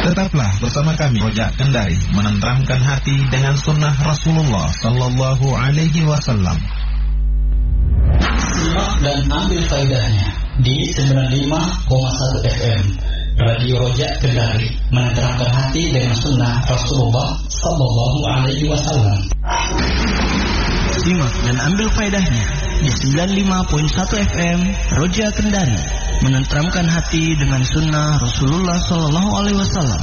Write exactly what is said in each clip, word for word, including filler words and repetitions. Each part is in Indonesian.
Tetaplah bersama kami Rojak Kendari, menenteramkan hati dengan sunnah Rasulullah Sallallahu Alaihi Wasallam. Simak dan ambil faedahnya di sembilan puluh lima koma satu F M Radio Rojak Kendari, menenteramkan hati dengan sunnah Rasulullah Sallallahu Alaihi Wasallam. Simak dan ambil faedahnya di sembilan puluh lima koma satu F M Rojak Kendari, menenteramkan hati dengan sunnah Rasulullah Sallallahu Alaihi Wasallam.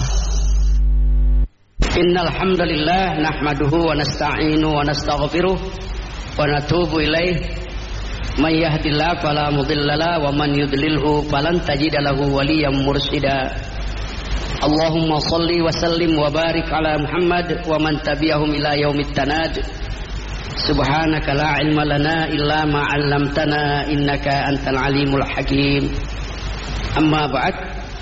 Innal hamdalillah nahmaduhu wa nasta'inu wa nastaghfiruh wa natubu ilaih. Man yahdihillahu fala mudhillalah wa man yudlilhu falan tajida lahu waliyyan mursyida. Allahumma shalli wa sallim wa barik ala Muhammad wa man tabi'ahum ila yaumit tanad. Subhanaka la ilma lana illa ma 'allamtana innaka antal alimul hakim. Amma ba'd.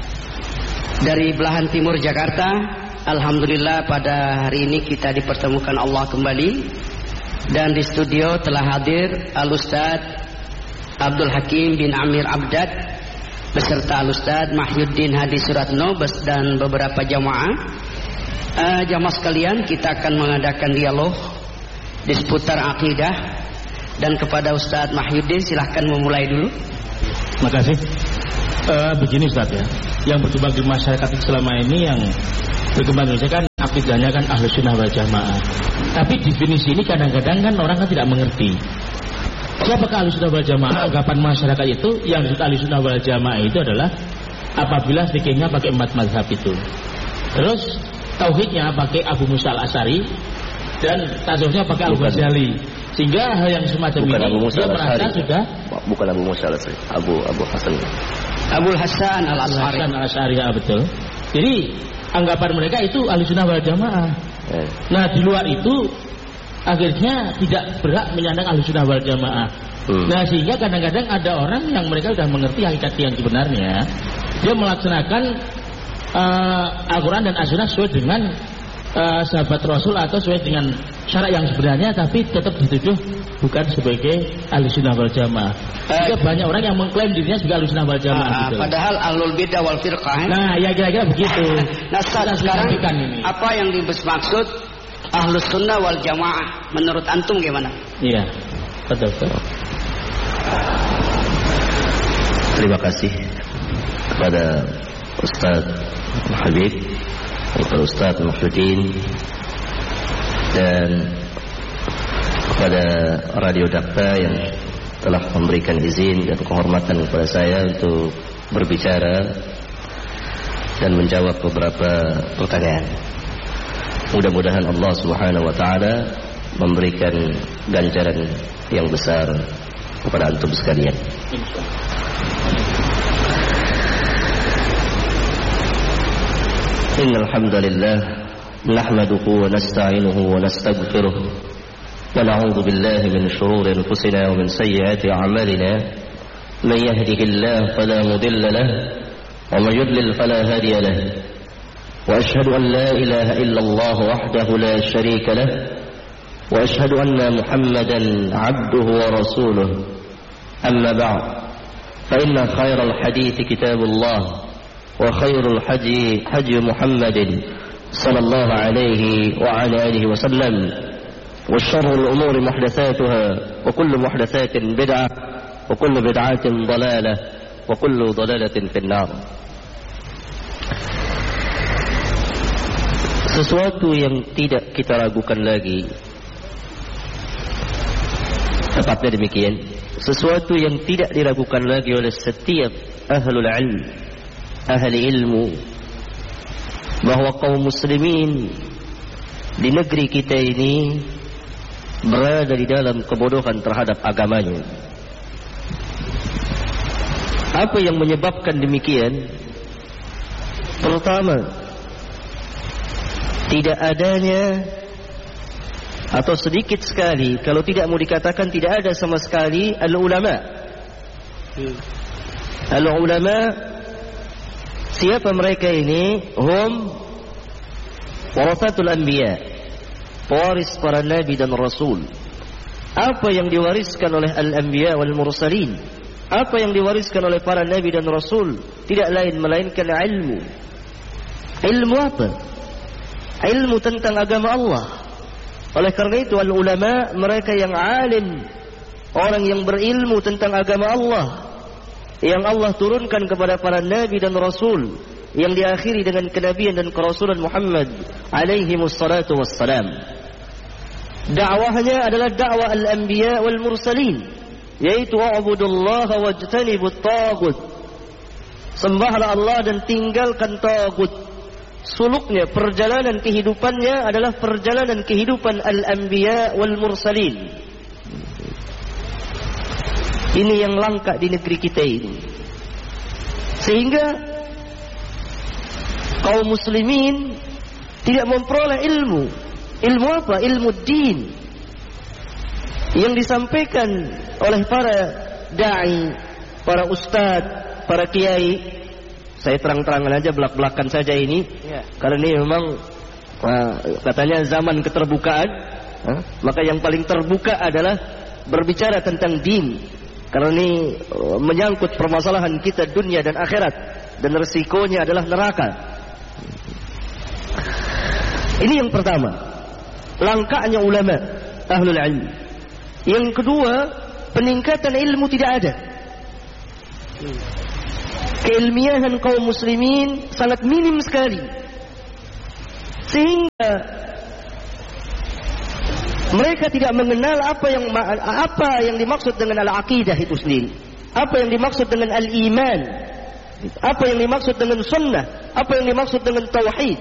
Dari belahan timur Jakarta, alhamdulillah pada hari ini kita dipertemukan Allah kembali. Dan di studio telah hadir Al-Ustadz Abdul Hakim bin Amir Abdad beserta Al-Ustadz Mahyuddin Hadi Suratno dan beberapa jamaah. uh, Jamaah sekalian, kita akan mengadakan dialog di seputar akidah. Dan kepada Ustadz Mahyuddin, silahkan memulai dulu. Terima kasih. uh, Begini Ustadz ya, yang berkembang di masyarakat selama ini, yang berkembang di Indonesia kan akidahnya kan Ahlus Sunnah wal Jamaah. Tapi definisi ini kadang-kadang kan orang kan tidak mengerti. Siapakah Ahlus Sunnah wal Jamaah? Anggapan masyarakat itu yang disebut Ahlus Sunnah wal Jamaah itu adalah apabila fikihnya pakai empat mazhab itu. Terus tauhidnya pakai Abu Musa al-Asy'ari dan tasawufnya pakai Al-Ghazali. Sehingga hal yang semacam bukan ini dia merasa sudah bukan Abu Musa al-Asy'ari, Abu Abu Hasan. Abu Hasan al-Asy'ari. Hasan al-Asy'ari, ya betul. Jadi anggapan mereka itu Ahlus Sunnah wal Jamaah. Eh. Nah, di luar itu akhirnya tidak berhak menyandang Ahlus Sunnah wal Jamaah. Hmm. Nah, sehingga kadang-kadang ada orang yang mereka sudah mengerti hakikat yang sebenarnya, dia melaksanakan uh, Al-Quran dan As-Sunnah sesuai dengan uh, sahabat Rasul atau sesuai dengan syarat yang sebenarnya, tapi tetap dituduh bukan sebagai Ahlus Sunnah wal Jamaah. Sehingga uh, banyak orang yang mengklaim dirinya sebagai Ahlus Sunnah wal Jamaah. Uh, gitu. Padahal Ahlul Bidah wal Firqah. Nah, ya kira-kira begitu. Nah, sekarang ini. Apa yang dimaksud Ahlus Sunnah wal Jamaah menurut antum gimana? Iya, betul. Terima kasih kepada Ustaz Habib, kepada Ustaz Mahyuddin, dan kepada Radio Dakta yang telah memberikan izin dan kehormatan kepada saya untuk berbicara dan menjawab beberapa pertanyaan. Mudah-mudahan Allah Subhanahu wa taala memberikan ganjaran yang besar kepada antum sekalian. Innal hamdalillah nahmaduhu wa nasta'inuhu wa nastaghfiruh wa na'udzu billahi min shururi anfusina wa min sayyiati a'malina. Man yahdihillahu fala mudilla lahu wa man yudlil fala hadiya lahu. وأشهد أن لا إله إلا الله وحده لا شريك له وأشهد أن محمدا عبده ورسوله. أما بعد، فإن خير الحديث كتاب الله وخير الحدي حدي محمد صلى الله عليه وعلى آله وسلم وشر الأمور محدثاتها وكل محدثات بدعة وكل بدعة ضلالة وكل ضلالة في النار. Sesuatu yang tidak kita ragukan lagi, tepatnya demikian, sesuatu yang tidak diragukan lagi oleh setiap ahlul ilm, ahli ilmu, bahwa kaum muslimin di negeri kita ini berada di dalam kebodohan terhadap agamanya. Apa yang menyebabkan demikian? Pertama, tidak adanya atau sedikit sekali, kalau tidak mau dikatakan tidak ada sama sekali, al-ulama. Al-ulama, siapa mereka ini? Hum warathatul anbiya, pewaris para nabi dan rasul. Apa yang diwariskan oleh al-anbiya wal mursalin, apa yang diwariskan oleh para nabi dan rasul, tidak lain melainkan ilmu. Ilmu apa? Ilmu tentang agama Allah. Oleh karena itu al-ulama, mereka yang alim, orang yang berilmu tentang agama Allah, yang Allah turunkan kepada para nabi dan rasul, yang diakhiri dengan kenabian dan kerasulan Muhammad alaihi wassalatu wassalam. Dakwahnya adalah dakwah al-anbiya wal mursalin, yaitu wa'budullaha wajtanibut taghut. Sembahlah Allah dan tinggalkan taghut. Suluknya, perjalanan kehidupannya adalah perjalanan kehidupan al-anbiya wal mursalin. Ini yang langka di negeri kita ini. Sehingga kaum muslimin tidak memperoleh ilmu. Ilmu apa? Ilmu din yang disampaikan oleh para da'i, para ustaz, para kiai. Saya terang-terangan aja, belak-belakan saja ini, ya. Karena ini memang uh, katanya zaman keterbukaan, uh, maka yang paling terbuka adalah berbicara tentang din. Karena ini uh, menyangkut permasalahan kita dunia dan akhirat, dan resikonya adalah neraka. Ini yang pertama, langkahnya ulama ahlul ilm. Yang kedua, peningkatan ilmu tidak ada. Keilmiahan kaum muslimin sangat minim sekali, sehingga mereka tidak mengenal apa yang apa yang dimaksud dengan al-aqidah itu sendiri, apa yang dimaksud dengan al-iman, apa yang dimaksud dengan sunnah, apa yang dimaksud dengan tauhid.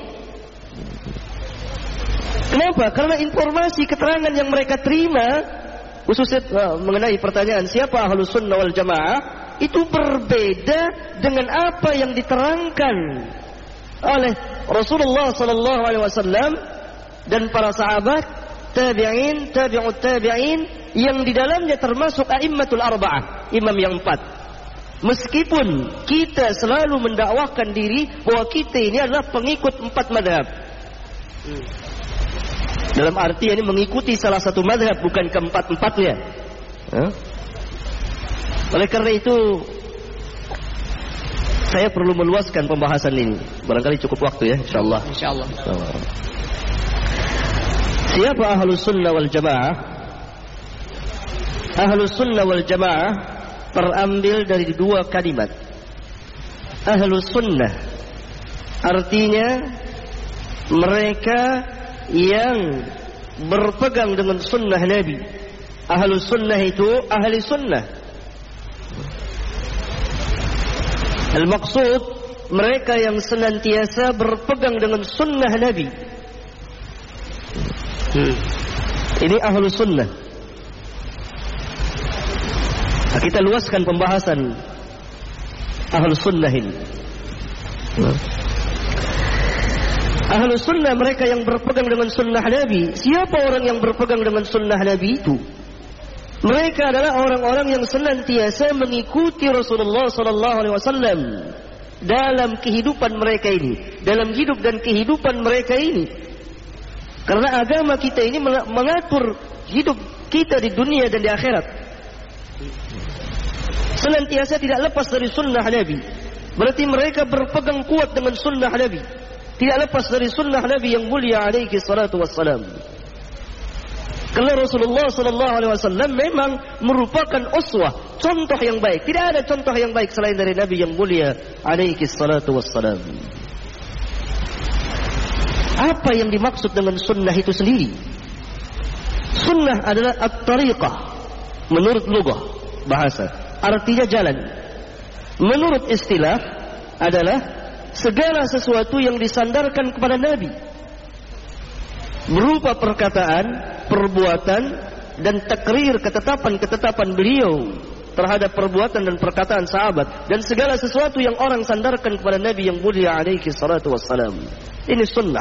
Kenapa? Karena informasi keterangan yang mereka terima, khususnya mengenai pertanyaan siapa ahlus sunnah wal jamaah, itu berbeda dengan apa yang diterangkan oleh Rasulullah sallallahu alaihi wasallam dan para sahabat, tabi'in, tabi'ut tabi'in, yang di dalamnya termasuk a'immatul arba'ah, imam yang empat. Meskipun kita selalu mendakwahkan diri bahwa kita ini adalah pengikut empat madhab, dalam arti ini mengikuti salah satu madhab, bukan keempat-empatnya. Huh? Oleh karena itu saya perlu meluaskan pembahasan ini. Barangkali cukup waktu ya, insyaallah. Insyaallah. Siapa ahlus sunnah wal jamaah? Ahlus sunnah wal jamaah terambil dari dua kalimat. Ahlus sunnah artinya mereka yang berpegang dengan sunnah Nabi. Ahlus sunnah itu ahli sunnah. Al-maksud mereka yang senantiasa berpegang dengan sunnah Nabi. Hmm. Ini ahlus sunnah. Nah, kita luaskan pembahasan ahlus sunnah ini. Hmm. Ahlus sunnah mereka yang berpegang dengan sunnah Nabi. Siapa orang yang berpegang dengan sunnah Nabi itu? Mereka adalah orang-orang yang senantiasa mengikuti Rasulullah sallallahu alaihi wasallam dalam kehidupan mereka ini, dalam hidup dan kehidupan mereka ini. Karena agama kita ini mengatur hidup kita di dunia dan di akhirat. Senantiasa tidak lepas dari sunnah Nabi. Berarti mereka berpegang kuat dengan sunnah Nabi, tidak lepas dari sunnah Nabi yang mulia alaihi salatu wassalam. Karena Rasulullah sallallahu alaihi wasallam memang merupakan uswah, contoh yang baik. Tidak ada contoh yang baik selain dari Nabi yang mulia alaihi salatu wassalam. Apa yang dimaksud dengan sunnah itu sendiri? Sunnah adalah at-tariqah menurut lugah bahasa, artinya jalan. Menurut istilah adalah segala sesuatu yang disandarkan kepada Nabi, berupa perkataan, perbuatan, dan takrir ketetapan-ketetapan beliau terhadap perbuatan dan perkataan sahabat, dan segala sesuatu yang orang sandarkan kepada Nabi yang mulia alaihi salatu wassalam. Ini sunnah.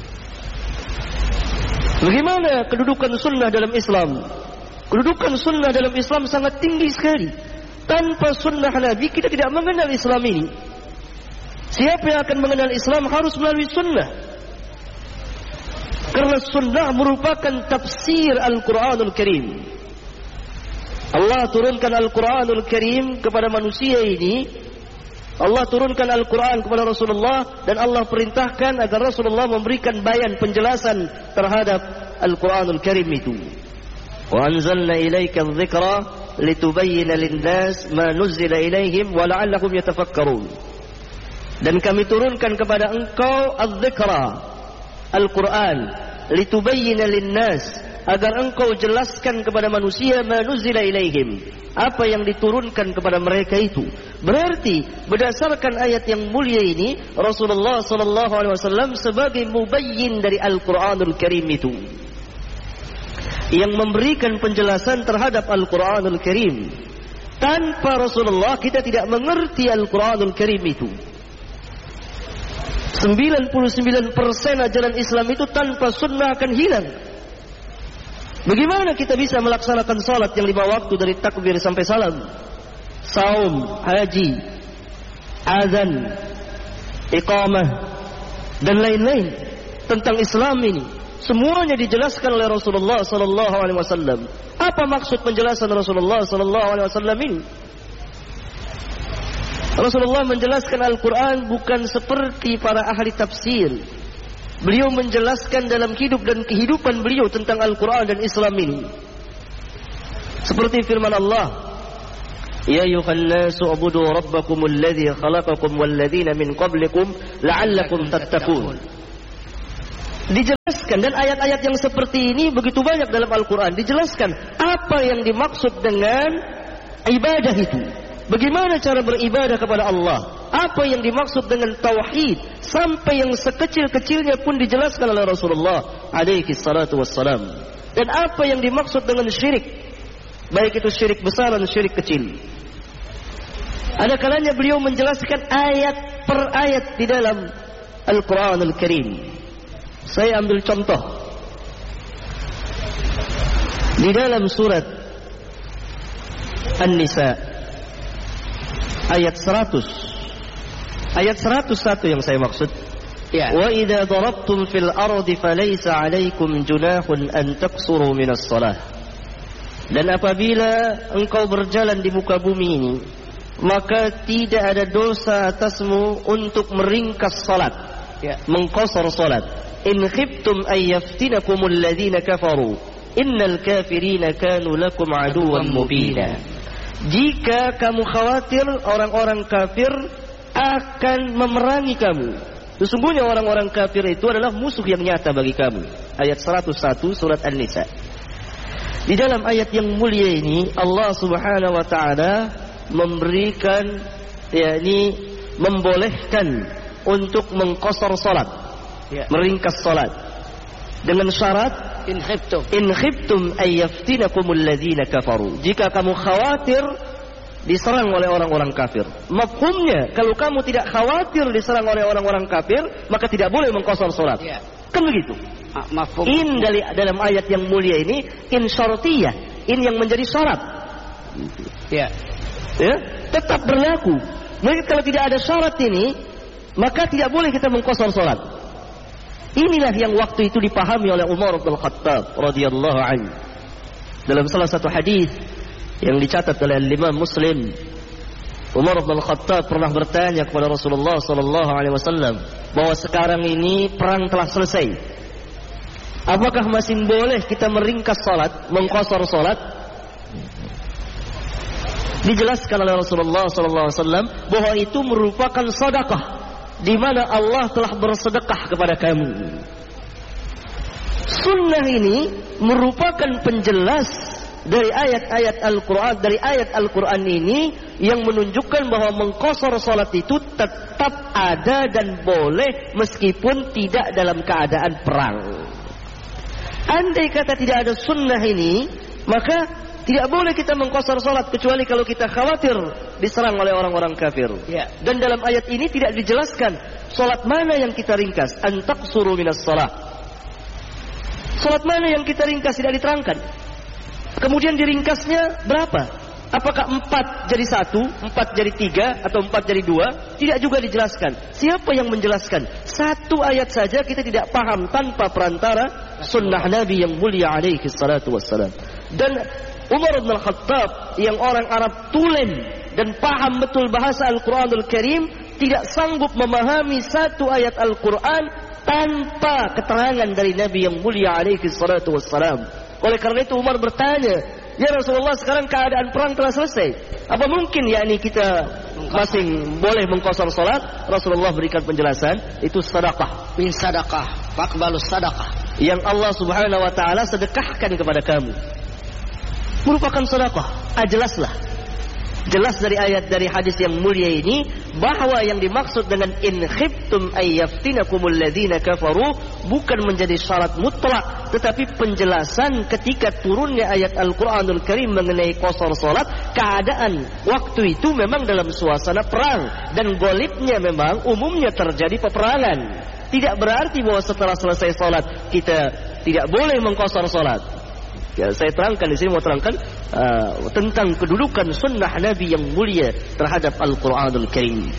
Bagaimana kedudukan sunnah dalam Islam? Kedudukan sunnah dalam Islam sangat tinggi sekali. Tanpa sunnah Nabi kita tidak mengenal Islam ini. Siapa yang akan mengenal Islam harus melalui sunnah. Karena sunnah merupakan tafsir Al-Quranul Karim. Allah turunkan Al-Quranul Karim kepada manusia ini Allah turunkan Al-Quran kepada Rasulullah dan Allah perintahkan agar Rasulullah memberikan bayan penjelasan terhadap Al-Quranul Karim itu. Wa anzalna ilaika adh-dhikra litubayyana lin-nas ma nuzzila ilaihim wa la'allahum yatafakkarun. Dan kami turunkan kepada engkau adh-dhikra, Al-Quran, litubayyana lin-nas, agar engkau jelaskan kepada manusia ma nuzzila ilaihim, apa yang diturunkan kepada mereka itu. Berarti berdasarkan ayat yang mulia ini, Rasulullah sallallahu alaihi wasallam sebagai mubayyin dari Al-Qur'anul Karim itu, yang memberikan penjelasan terhadap Al-Qur'anul Karim. Tanpa Rasulullah kita tidak mengerti Al-Qur'anul Karim itu. sembilan puluh sembilan persen ajaran Islam itu tanpa sunnah akan hilang. Bagaimana kita bisa melaksanakan salat yang lima waktu dari takbir sampai salam, saum, haji, azan, iqamah, dan lain-lain tentang Islam ini? Semuanya dijelaskan oleh Rasulullah sallallahu alaihi wasallam. Apa maksud penjelasan Rasulullah sallallahu alaihi wasallam ini? Rasulullah menjelaskan Al-Quran bukan seperti para ahli tafsir. Beliau menjelaskan dalam hidup dan kehidupan beliau tentang Al-Quran dan Islam ini. Seperti firman Allah, Ya ayuhan nasu ubudu rabbakumul ladzi khalaqakum wal ladzina min qablikum la'allakum tattaqun. Dijelaskan, dan ayat-ayat yang seperti ini begitu banyak dalam Al-Quran. Dijelaskan apa yang dimaksud dengan ibadah itu. Bagaimana cara beribadah kepada Allah? Apa yang dimaksud dengan tauhid? Sampai yang sekecil-kecilnya pun dijelaskan oleh Rasulullah alaihi salatu wassalam. Dan apa yang dimaksud dengan syirik? Baik itu syirik besar dan syirik kecil. Ada kalanya beliau menjelaskan ayat per ayat di dalam Al-Quranul Karim. Saya ambil contoh. Di dalam surat An-Nisa ayat seratus, ayat seratus satu yang saya maksud. Ya. Wa idza darabtum fil ardi falaysa 'alaikum junahun an taqsuru minas shalah. Dan apabila engkau berjalan di muka bumi ini, maka tidak ada dosa atasmu untuk meringkas salat, ya, mengqasar salat. In khiftum ay yaftinakumul ladzina kafaru innal kafirina kanu lakum aduwwan mubina. Jika kamu khawatir orang-orang kafir akan memerangi kamu, sesungguhnya orang-orang kafir itu adalah musuh yang nyata bagi kamu. Ayat seratus satu surat An-Nisa. Di dalam ayat yang mulia ini Allah Subhanahu wa taala memberikan, yakni membolehkan untuk mengqasar salat, ya, meringkas salat dengan syarat in khiftum in khiftum ay yaftinakumul ladzina kafaru. Jika kamu khawatir diserang oleh orang-orang kafir. Mafhumnya, kalau kamu tidak khawatir diserang oleh orang-orang kafir, maka tidak boleh mengqasar salat. Ya. Kan begitu. Ah, mafhum. In dari dalam ayat yang mulia ini in syartiyah, in yang menjadi syarat. Ya. Ya, tetap berlaku. Jadi kalau tidak ada syarat ini, maka tidak boleh kita mengqasar salat. Inilah yang waktu itu dipahami oleh Umar bin Khattab radhiyallahu anhu. Dalam salah satu hadis yang dicatat oleh Imam Muslim, Umar bin Khattab pernah bertanya kepada Rasulullah sallallahu alaihi wasallam bahwa sekarang ini perang telah selesai. Apakah masih boleh kita meringkas salat, mengqasar salat? Dijelaskan oleh Rasulullah sallallahu alaihi wasallam bahwa itu merupakan sedekah, di mana Allah telah bersedekah kepada kamu. Sunnah ini merupakan penjelas dari ayat-ayat Al-Quran, dari ayat Al-Quran ini yang menunjukkan bahwa mengqasar salat itu tetap ada dan boleh meskipun tidak dalam keadaan perang. Andai kata tidak ada sunnah ini, maka tidak boleh kita mengqasar salat kecuali kalau kita khawatir diserang oleh orang-orang kafir. Ya. Dan dalam ayat ini tidak dijelaskan salat mana yang kita ringkas. An taqsuru minas salat. Salat mana yang kita ringkas tidak diterangkan. Kemudian diringkasnya berapa? Apakah empat jadi satu, empat jadi tiga, atau empat jadi dua? Tidak juga dijelaskan. Siapa yang menjelaskan? Satu ayat saja kita tidak paham tanpa perantara sunnah Nabi yang mulia alaihi salatu wassalam. Dan Umar bin Khattab yang orang Arab tulen dan paham betul bahasa Al-Quranul Karim, tidak sanggup memahami satu ayat Al-Quran tanpa keterangan dari Nabi yang mulia alaihi salatu wassalam. Oleh karena itu Umar bertanya, ya Rasulullah, sekarang keadaan perang telah selesai, apa mungkin yakni kita masing boleh mengqasar salat? Rasulullah berikan penjelasan, itu sedekah. Min sadaqah, faqbalus sadaqah. Yang Allah Subhanahu wa taala sedekahkan kepada kamu merupakan sedekah. Ah, jelaslah. Jelas dari ayat dari hadis yang mulia ini bahwa yang dimaksud dengan in khiftum ay yaftinakumul ladzina kafaru bukan menjadi syarat mutlak, tetapi penjelasan ketika turunnya ayat Al-Qur'anul Karim mengenai qasar salat, keadaan waktu itu memang dalam suasana perang dan golibnya memang umumnya terjadi peperangan. Tidak berarti bahwa setelah selesai salat kita tidak boleh mengqasar salat. Ya, saya terangkan di sini mau terangkan uh, tentang kedudukan sunnah Nabi yang mulia terhadap Al-Quranul Karim.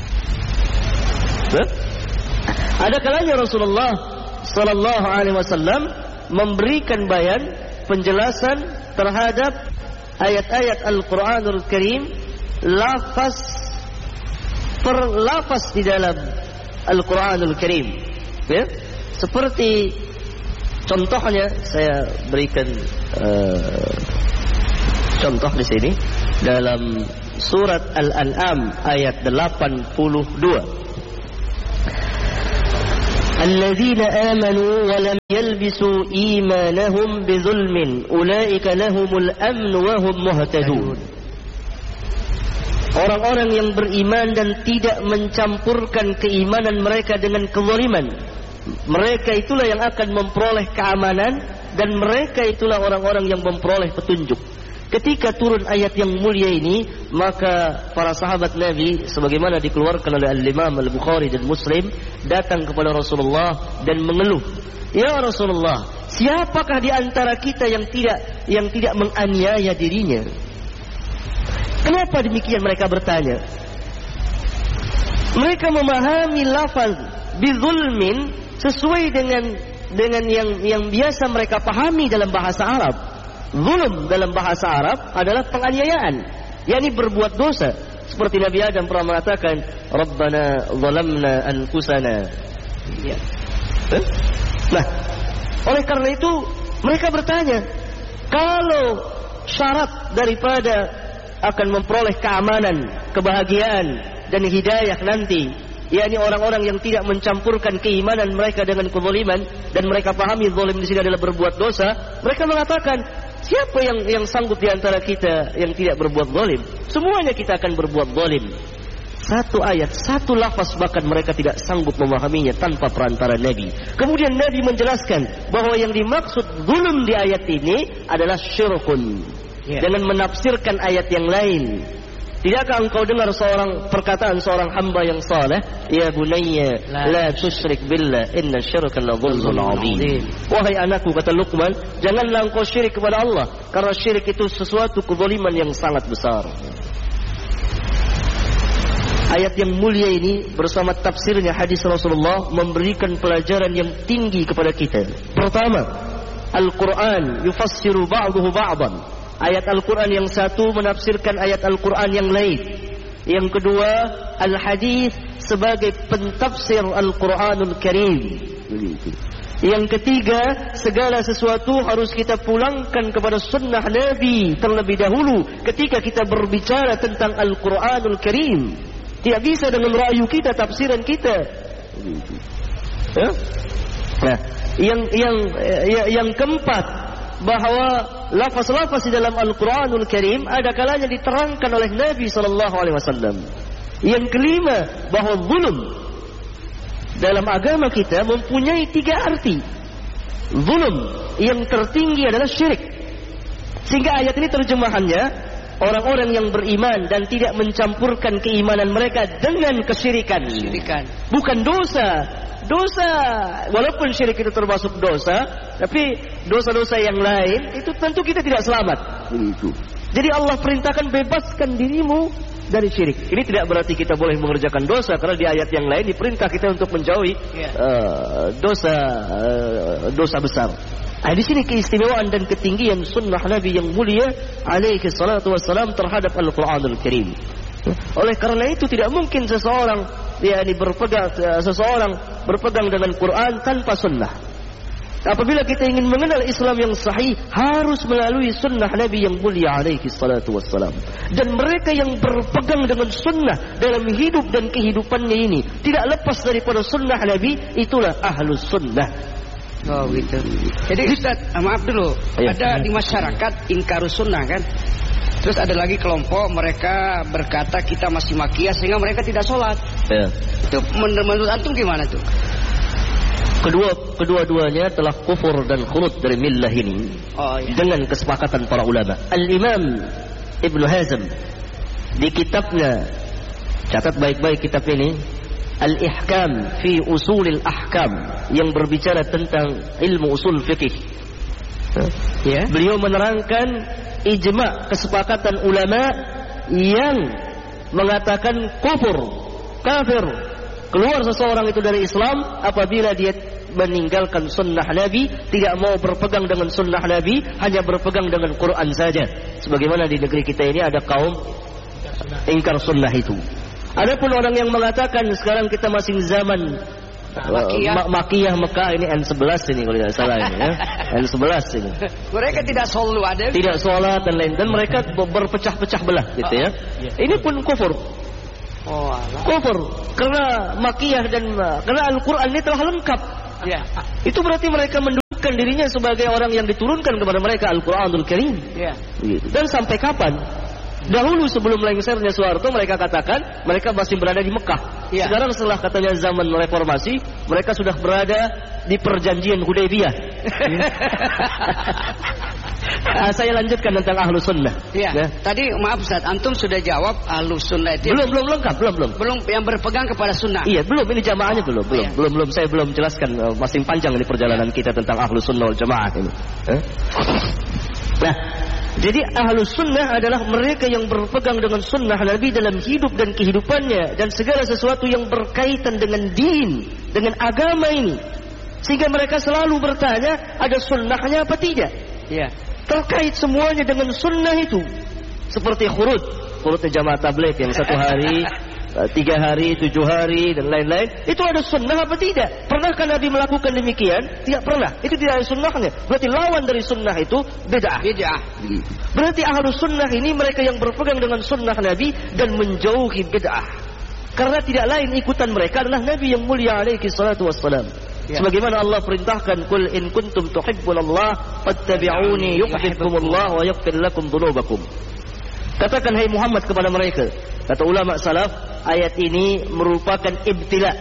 Huh? Ada kalanya Rasulullah Sallallahu Alaihi Wasallam memberikan bayan penjelasan terhadap ayat-ayat Al-Quranul Karim, lafaz per lafaz di dalam Al-Quranul Karim. Ya? Seperti contohnya, saya berikan uh, contoh di sini dalam surat Al-An'am ayat delapan puluh dua. Alladzina amanu wa lam yalbisu imanahum bizulmin ulaika lahumul amnu wa hum muhtadun. Orang-orang yang beriman dan tidak mencampurkan keimanan mereka dengan kezaliman, mereka itulah yang akan memperoleh keamanan dan mereka itulah orang-orang yang memperoleh petunjuk. Ketika turun ayat yang mulia ini, maka para sahabat Nabi sebagaimana dikeluarkan oleh Al-Imam Al-Bukhari dan Muslim datang kepada Rasulullah dan mengeluh, "Ya Rasulullah, siapakah di antara kita yang tidak yang tidak menganiaya dirinya?" Kenapa demikian mereka bertanya? Mereka memahami lafaz bizulmin sesuai dengan dengan yang yang biasa mereka pahami dalam bahasa Arab. Zulm dalam bahasa Arab adalah penganiayaan, yakni berbuat dosa. Seperti Nabi Adam pernah mengatakan, "Rabbana zalamna anfusana." Ya. Eh? Nah, oleh karena itu mereka bertanya, kalau syarat daripada akan memperoleh keamanan, kebahagiaan dan hidayah nanti, yakni orang-orang yang tidak mencampurkan keimanan mereka dengan kezaliman, dan mereka pahami zalim di sini adalah berbuat dosa, mereka mengatakan, siapa yang yang sanggup di antara kita yang tidak berbuat zalim? Semuanya kita akan berbuat zalim. Satu ayat, satu lafaz bahkan mereka tidak sanggup memahaminya tanpa perantara Nabi. Kemudian Nabi menjelaskan bahwa yang dimaksud zulm di ayat ini adalah syirkun, yeah, dengan menafsirkan ayat yang lain. Tidakkah engkau dengar seorang perkataan seorang hamba yang saleh, "Ya bunayya la tusyrik billah inna syirka la dzulmun 'adzim." Wahai anakku, kata Luqman, janganlah engkau syirik kepada Allah, karena syirik itu sesuatu kezaliman yang sangat besar. Ayat yang mulia ini bersama tafsirnya hadis Rasulullah memberikan pelajaran yang tinggi kepada kita. Pertama, Al-Quran yufassiru ba'duhu ba'dan. Ayat Al-Quran yang satu menafsirkan ayat Al-Quran yang lain. Yang kedua, Al-Hadis sebagai pentafsir Al-Quranul Karim. Yang ketiga, segala sesuatu harus kita pulangkan kepada sunnah Nabi terlebih dahulu ketika kita berbicara tentang Al-Quranul Karim. Tidak bisa dengan rayu kita, tafsiran kita. Ya? Nah, yang yang yang keempat, bahwa lafaz-lafaz di dalam Al-Quranul Karim ada kalanya diterangkan oleh Nabi sallallahu alaihi wasallam. Yang kelima, bahwa zulm dalam agama kita mempunyai tiga arti. Zulm yang tertinggi adalah syirik. Sehingga ayat ini terjemahannya, orang-orang yang beriman dan tidak mencampurkan keimanan mereka dengan kesyirikan. Syirikan. Bukan dosa. Dosa, walaupun syirik itu termasuk dosa, tapi dosa-dosa yang lain itu tentu kita tidak selamat. Begitu. Jadi Allah perintahkan bebaskan dirimu dari syirik. Ini tidak berarti kita boleh mengerjakan dosa, karena di ayat yang lain diperintah kita untuk menjauhi yeah. uh, dosa uh, dosa besar. Nah, di sini keistimewaan dan ketinggian sunnah Nabi yang mulia alaihi salatu wassalam terhadap Al-Quranul Karim. Oleh karena itu tidak mungkin seseorang yakni berpegang seseorang berpegang dengan Quran tanpa sunnah. Apabila kita ingin mengenal Islam yang sahih, harus melalui sunnah Nabi yang mulia alaihi salatu wassalam. Dan mereka yang berpegang dengan sunnah dalam hidup dan kehidupannya ini tidak lepas daripada sunnah Nabi, itulah ahlus sunnah. Oh gitu. Jadi Ustaz, maaf dulu, ya, ada di masyarakat ingkarus sunnah kan. Terus ada lagi kelompok mereka berkata kita masih makiyah sehingga mereka tidak sholat. Ya. Itu menurut antum gimana tuh? Kedua kedua-duanya telah kufur dan khurud dari millah ini. Oh, iya. Dengan kesepakatan para ulama. Al-Imam Ibnu Hazm di kitabnya, catat baik-baik kitab ini, Al-Ihkam fi Usulil Ahkam, yang berbicara tentang ilmu usul fikih. Ya. Beliau menerangkan ijma' kesepakatan ulama yang mengatakan kufur, kafir, keluar seseorang itu dari Islam apabila dia meninggalkan sunnah Nabi, tidak mau berpegang dengan sunnah Nabi, hanya berpegang dengan Quran saja. Sebagaimana di negeri kita ini ada kaum ingkar sunnah itu. Adapun orang yang mengatakan sekarang kita masih zaman Makiyah, Makiyah Mekah, ini N sebelas ini kalau tidak salah ini ya. N sebelas ini. Mereka tidak solu ada. Tidak sholat dan lain, dan mereka berpecah-pecah belah gitu ya. Ini pun kufur. Oh, Allah. Kufur karena Makiyah dan karena Al-Qur'an ini telah lengkap. Ya. Itu berarti mereka mendudukkan dirinya sebagai orang yang diturunkan kepada mereka Al-Qur'anul Karim. Ya. Dan sampai kapan? Dahulu sebelum lengsernya Soeharto mereka katakan mereka masih berada di Mekah. Ya. Sekarang setelah katanya zaman reformasi, mereka sudah berada di perjanjian Hudaybiyah. Nah, saya lanjutkan tentang Ahlus Sunnah. Ya. Ya. Tadi maaf Ustaz, antum sudah jawab Ahlus Sunnah itu. Belum, belum lengkap, belum, belum. Belum yang berpegang kepada sunnah. Iya, belum, ini jamaahnya belum, belum, ya. belum, belum. Saya belum jelaskan, uh, masih panjang ini perjalanan ya. kita tentang Ahlus Sunnah wal Jamaah ini. Eh? Nah, jadi Ahlus Sunnah adalah mereka yang berpegang dengan sunnah Nabi dalam hidup dan kehidupannya, dan segala sesuatu yang berkaitan dengan din, dengan agama ini, sehingga mereka selalu bertanya ada sunnahnya apa tidak. Ya. Terkait semuanya dengan sunnah itu, seperti khurud, khurudnya jamaah tabligh yang satu hari, tiga hari, tujuh hari dan lain-lain, itu ada sunnah apa tidak? Pernahkah Nabi melakukan demikian? Tidak pernah. Itu tidak ada sunnahnya. Berarti lawan dari sunnah itu bid'ah. Bid'ah. Berarti ahlus sunnah ini mereka yang berpegang dengan sunnah Nabi dan menjauhi bid'ah. Karena tidak lain ikutan mereka adalah Nabi yang mulia alaihi salatu wassalam. Ya. Sebagaimana Allah perintahkan, "Qul in kuntum tuhibbunallaha fattabi'uni yuhibbukumullah wa yaghfir lakum dzunubakum." Katakan hai Muhammad kepada mereka, kata ulama salaf, ayat ini merupakan ibtila,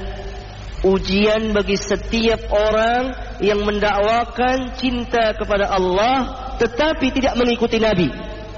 ujian bagi setiap orang yang mendakwakan cinta kepada Allah tetapi tidak mengikuti Nabi.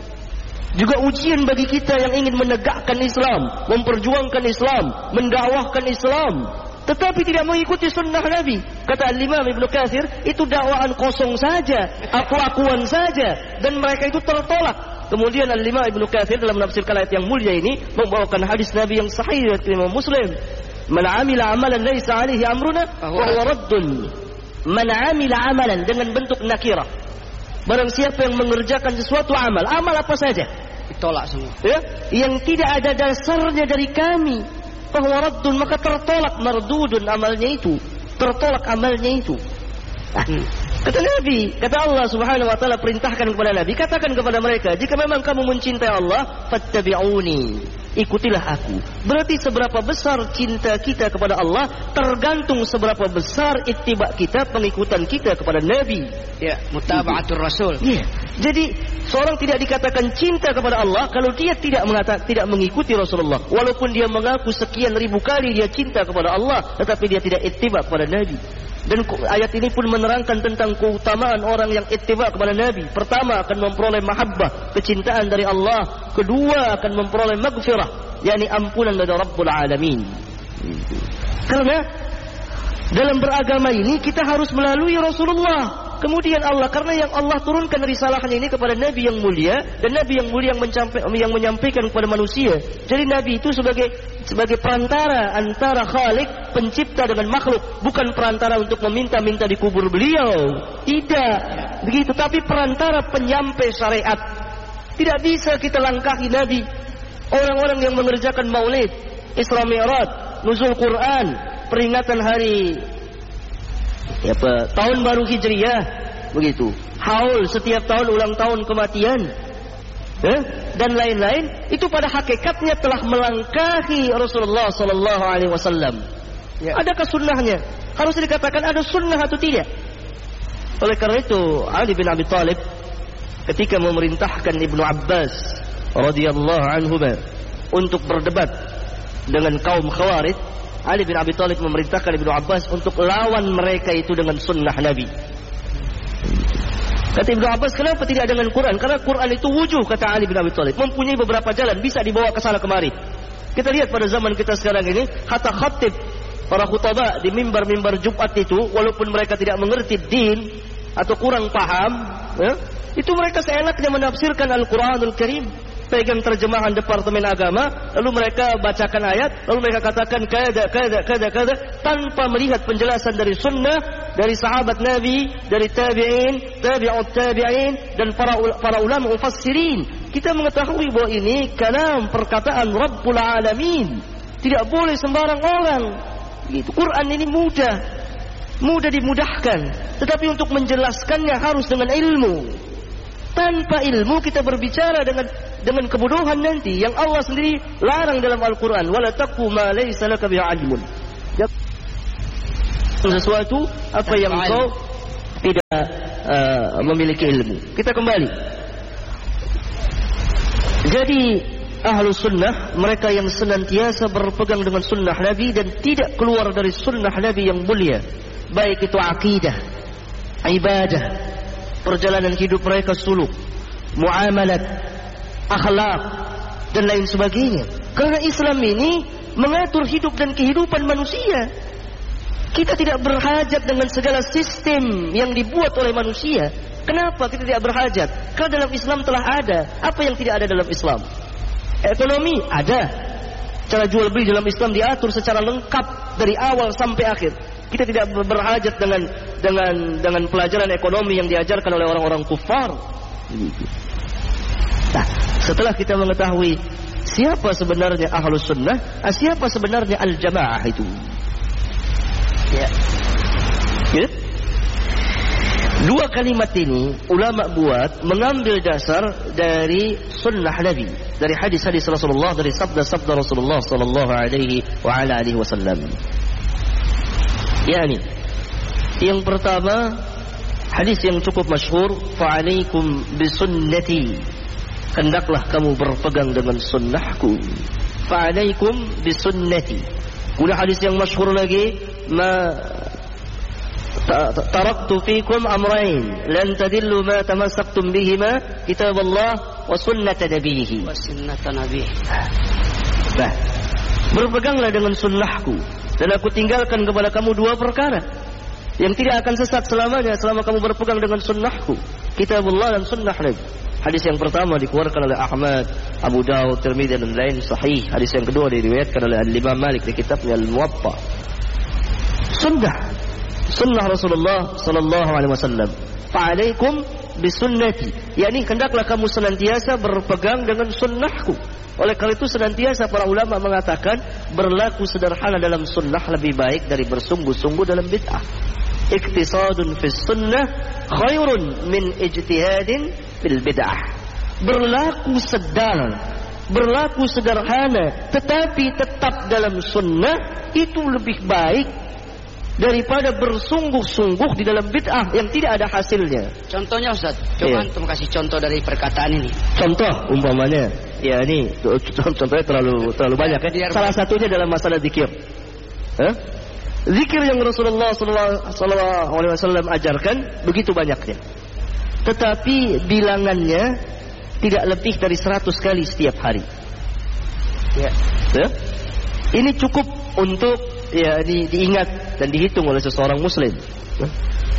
Juga ujian bagi kita yang ingin menegakkan Islam, memperjuangkan Islam, mendakwahkan Islam, tetapi tidak mengikuti sunnah Nabi. Kata Al-Imam Ibnu Katsir, itu dakwaan kosong saja, aku-akuan saja, dan mereka itu tertolak. Kemudian Al-Imam Ibnu Katsir dalam menafsirkan ayat yang mulia ini membawakan hadis Nabi yang sahih dari Imam Muslim. Man 'amila 'amalan laisa 'alaihi amruna fa huwa raddun. Man 'amila 'amalan dengan bentuk nakirah. Barang siapa yang mengerjakan sesuatu amal, amal apa saja, ditolak semua. Ya, yang tidak ada dasarnya dari kami, fa huwa raddun, maka tertolak, mardudun amalnya itu, tertolak amalnya itu. Nah, hmm. Kata Nabi, kata Allah Subhanahu wa taala perintahkan kepada Nabi, katakan kepada mereka, jika memang kamu mencintai Allah, fattabi'uni, ikutilah aku. Berarti seberapa besar cinta kita kepada Allah tergantung seberapa besar ittiba kita, pengikutan kita kepada Nabi. Ya, mutaba'atur Rasul. Ya. Jadi seorang tidak dikatakan cinta kepada Allah kalau dia tidak mengatakan, tidak mengikuti Rasulullah. Walaupun dia mengaku sekian ribu kali dia cinta kepada Allah, tetapi dia tidak ittiba kepada Nabi. Dan ayat ini pun menerangkan tentang keutamaan orang yang ittiba kepada Nabi. Pertama akan memperoleh mahabbah, kecintaan dari Allah. Kedua akan memperoleh maghfirah, yakni ampunan dari Rabbul Alamin. Karena dalam beragama ini kita harus melalui Rasulullah Kemudian Allah, karena yang Allah turunkan risalahnya ini kepada Nabi yang mulia, dan Nabi yang mulia yang, yang menyampaikan kepada manusia. Jadi Nabi itu sebagai sebagai perantara antara Khalik, pencipta, dengan makhluk. Bukan perantara untuk meminta-minta di kubur beliau. Tidak. Begitu. Tapi perantara penyampai syariat. Tidak bisa kita langkahi Nabi. Orang-orang yang mengerjakan maulid, Isra Mi'raj, nuzul Quran, peringatan hari ya apa, tahun baru Hijriyah, begitu. Haul setiap tahun ulang tahun kematian, eh? dan lain-lain, itu pada hakikatnya telah melangkahi Rasulullah Sallallahu Alaihi Wasallam. Ya. Adakah sunnahnya? Harus dikatakan ada sunnah atau tidak? Oleh karena itu, Ali bin Abi Thalib ketika memerintahkan Ibnu Abbas radhiyallahu anhu untuk berdebat dengan kaum Khawarij, Ali bin Abi Thalib memerintahkan Ibnu Abbas untuk lawan mereka itu dengan sunnah Nabi. Kata Ibnu Abbas, kenapa tidak dengan Quran? Karena Quran itu wujuh, kata Ali bin Abi Thalib, mempunyai beberapa jalan, bisa dibawa ke sana kemari. Kita lihat pada zaman kita sekarang ini, kata khatib, para khutbah di mimbar-mimbar Jumat itu, walaupun mereka tidak mengerti din atau kurang paham, ya, itu mereka seenaknya menafsirkan Al-Quranul Karim. Pegang terjemahan Departemen Agama, lalu mereka bacakan ayat, lalu mereka katakan kada, kada, kada, kada, tanpa melihat penjelasan dari sunnah, dari sahabat Nabi, dari tabi'in, tabi'ut tabi'in, dan para para ulama mufassirin. Kita mengetahui bahwa ini kalam perkataan Rabbul Alamin. Tidak boleh sembarang orang. Gitu. Quran ini mudah, mudah dimudahkan, tetapi untuk menjelaskannya harus dengan ilmu. Tanpa ilmu kita berbicara dengan dengan kebodohan nanti yang Allah sendiri larang dalam Al-Quran. Wala taqfu ma laysa laka bihi ilmun. Sesuatu apa yang kau tidak uh, memiliki ilmu. Kita kembali. Jadi Ahlus Sunnah, mereka yang senantiasa berpegang dengan sunnah Nabi dan tidak keluar dari sunnah Nabi yang mulia, baik itu akidah, ibadah, perjalanan hidup mereka, suluk, muamalat, akhlak, dan lain sebagainya. Karena Islam ini mengatur hidup dan kehidupan manusia. Kita tidak berhajat dengan segala sistem yang dibuat oleh manusia. Kenapa kita tidak berhajat? Karena dalam Islam telah ada. Apa yang tidak ada dalam Islam? Ekonomi ada. Cara jual beli dalam Islam diatur secara lengkap dari awal sampai akhir. Kita tidak berhajat dengan dengan dengan pelajaran ekonomi yang diajarkan oleh orang-orang kufar. Nah, setelah kita mengetahui siapa sebenarnya Ahlus Sunnah, siapa sebenarnya Al-Jamaah itu, ya. Ya. Dua kalimat ini ulama buat mengambil dasar dari sunnah Nabi, dari hadis-hadis Rasulullah, dari sabda-sabda Rasulullah sallallahu alaihi wa ala alihi wasallam. Yani, yang pertama, hadis yang cukup masyhur, fa'alaikum bisunnati, hendaklah kamu berpegang dengan sunnahku. Fa'alaikum bisunnati. Kemudian hadis yang masyhur lagi, ma taraktu fikum amrain lan tadillu ma tamassaktum bihima, kitab Allah wa sunnata nabihi. Wa sunnata nabihi. Nah, berpeganglah dengan sunnahku, dan aku tinggalkan kepada kamu dua perkara yang tidak akan sesat selamanya selama kamu berpegang dengan sunnahku, kitabullah dan sunnah Nabi. Hadis yang pertama dikeluarkan oleh Ahmad, Abu Dawud, Tirmidzi dan lain sahih. Hadis yang kedua diriwayatkan oleh Al-Imam Malik di kitabnya Al-Muwatta. Sunnah, sunnah Rasulullah sallallahu alaihi wasallam. Fa'alaikum bisunnati, yakni hendaklah kamu senantiasa berpegang dengan sunnahku. Oleh karena itu senantiasa para ulama mengatakan berlaku sederhana dalam sunnah lebih baik dari bersungguh-sungguh dalam bid'ah. Iktisadun fis sunnah khairun min ijtihadin fil bid'ah. Berlaku sedang, berlaku sederhana, tetapi tetap dalam sunnah itu lebih baik daripada bersungguh-sungguh di dalam bid'ah yang tidak ada hasilnya. Contohnya Ustaz, coba antum kasih contoh dari perkataan ini. Contoh umpamanya, ya ini contohnya terlalu terlalu banyak ya. Salah satunya dalam masalah zikir. Hah? Zikir yang Rasulullah sallallahu alaihi wasallam ajarkan begitu banyaknya. Tetapi bilangannya tidak lebih dari seratus kali setiap hari. Ya. Ya? Ini cukup untuk ya di, diingat dan dihitung oleh seseorang muslim.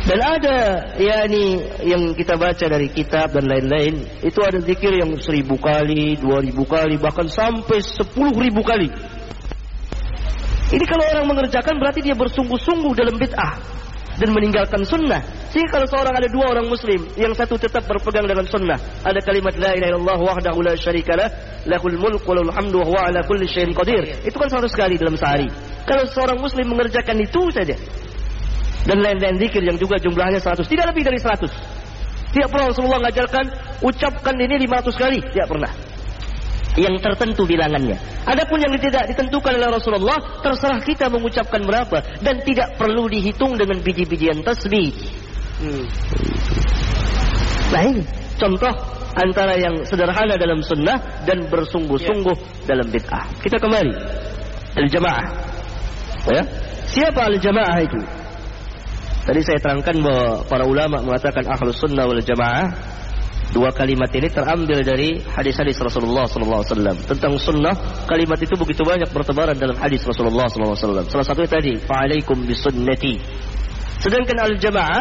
Dan ada yakni yang kita baca dari kitab dan lain-lain, itu ada zikir yang seribu kali, dua ribu kali, bahkan sampai sepuluh ribu kali. Ini kalau orang mengerjakan berarti dia bersungguh-sungguh dalam bid'ah dan meninggalkan sunnah. Sehingga kalau seorang ada dua orang muslim, yang satu tetap berpegang dengan sunnah, ada kalimat la ilaha illallah wahdahu la syarikalah, lahul mulku wa lahul hamdu wa huwa ala kulli syai'in qadir. Itu kan seratus kali dalam sehari. Kalau seorang muslim mengerjakan itu saja, dan lain-lain zikir yang juga jumlahnya seratus, tidak lebih dari seratus. Tidak pernah Rasulullah mengajarkan ucapkan ini lima ratus kali, tidak pernah. Yang tertentu bilangannya. Adapun yang tidak ditentukan oleh Rasulullah, terserah kita mengucapkan berapa, dan tidak perlu dihitung dengan biji-bijian tasbih. Hmm. Nah ini contoh antara yang sederhana dalam sunnah dan bersungguh-sungguh yeah. dalam bid'ah. Kita kembali al-jamaah. Ya, siapa al-jamaah itu? Tadi saya terangkan bahwa para ulama mengatakan ahlus sunnah wal jamaah. Dua kalimat ini terambil dari hadis-hadis Rasulullah sallallahu alaihi wasallam tentang sunnah. Kalimat itu begitu banyak bertebaran dalam hadis Rasulullah sallallahu alaihi wasallam. Salah satunya tadi, fa'alaikum bisunnati. Sedangkan al-jamaah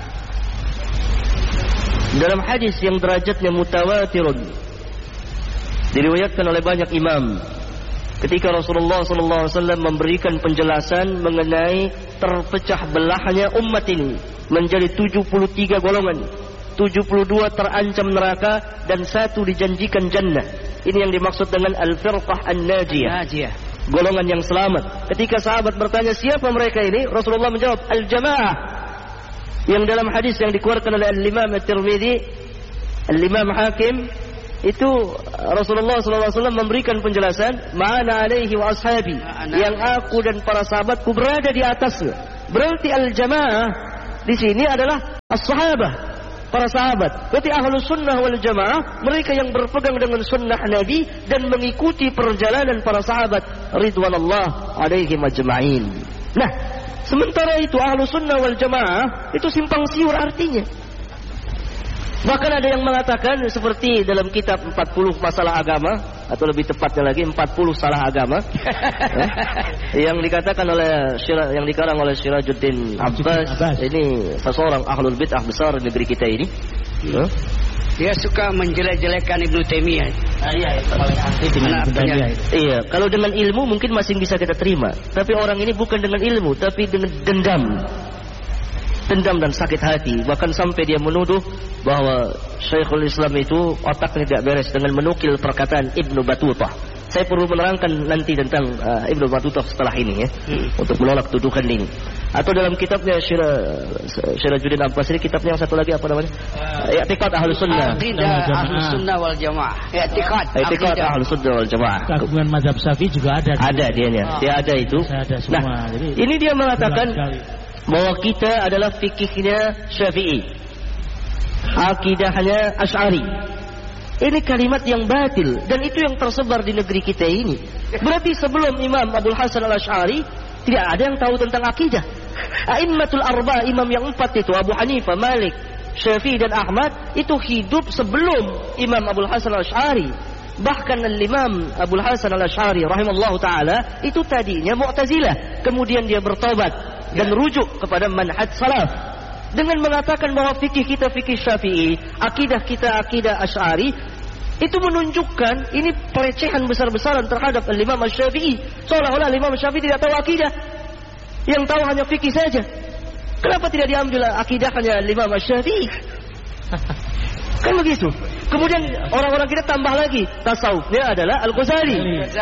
dalam hadis yang derajatnya mutawatirun, diriwayatkan oleh banyak imam, ketika Rasulullah sallallahu alaihi wasallam memberikan penjelasan mengenai terpecah belahnya umat ini menjadi tujuh puluh tiga golongan. tujuh puluh dua terancam neraka dan satu dijanjikan jannah. Ini yang dimaksud dengan al-firqah an-najiyah, golongan yang selamat. Ketika sahabat bertanya siapa mereka ini, Rasulullah menjawab al-jamaah. Yang dalam hadis yang dikeluarkan oleh al-Imam At-Tirmidzi, al-Imam Hakim, itu Rasulullah sallallahu alaihi wasallam memberikan penjelasan, ma'ana alaihi wa ashabi, yang aku dan para sahabatku berada di atasnya. Berarti al-jamaah di sini adalah as-sahabah, para sahabat. Berarti ahlus sunnah wal jamaah, mereka yang berpegang dengan sunnah Nabi dan mengikuti perjalanan para sahabat ridwanullah alaihim ajma'in. Nah, sementara itu ahlus sunnah wal jamaah itu simpang siur artinya. Bahkan ada yang mengatakan seperti dalam kitab empat puluh masalah agama, atau lebih tepatnya lagi empat puluh salah agama, ya, yang dikatakan oleh yang dikarang oleh Sirajuddin Abbas. Ini seseorang ahlul bid'ah besar di negeri kita ini. Ya. Dia suka menjelek-jelekkan Ibnu Taimiyah. Ah, iya, itu paling anti dengan Ibnu Taimiyah. Iya, kalau dengan ilmu mungkin masih bisa kita terima, tapi orang ini bukan dengan ilmu, tapi dengan dendam. Dendam dan sakit hati, bahkan sampai dia menuduh bahwa Syekhul Islam itu otaknya tidak beres dengan menukil perkataan Ibnu Battutah. Saya perlu menerangkan nanti tentang uh, Ibnu Battutah setelah ini ya, hmm. untuk menolak tuduhan ini. Atau dalam kitabnya Sirajuddin Abbas ini, kitabnya yang satu lagi apa namanya? Uh, I'tiqad Ahlus Sunnah. Aqidah Ahlus Sunnah wal Jamaah. I'tiqad I'tiqad Ahlus Sunnah wal Jamaah. Kagungan mazhab Syafi'i juga ada. Ada dianya. Oh. Dia ada itu. Ada semua. Nah, jadi, ini dia mengatakan bahwa kita adalah fikihnya Syafi'i, akidahnya Asy'ari. Ini kalimat yang batil, dan itu yang tersebar di negeri kita ini. Berarti sebelum Imam Abdul Hasan Al-Asy'ari tidak ada yang tahu tentang akidah. A'immatul arba, imam yang empat itu, Abu Hanifah, Malik, Syafi'i dan Ahmad, itu hidup sebelum Imam Abdul Hasan Al-Asy'ari. Bahkan Al-Imam Abdul Hasan Al-Asy'ari rahimallahu taala itu tadinya Mu'tazilah, kemudian dia bertobat dan rujuk kepada manhaj salaf dengan mengatakan bahwa fikih kita fikih Syafi'i, akidah kita akidah Asy'ari. Itu menunjukkan ini pelecehan besar-besaran terhadap Al-Imam Asy-Syafi'i, seolah-olah Al-Imam Asy-Syafi'i tidak tahu akidah, yang tahu hanya fikih saja. Kenapa tidak diambil akidahnya Al-Imam Asy-Syafi'i? Kan begitu. Kemudian orang-orang kita tambah lagi, tasawufnya adalah Al-Ghazali.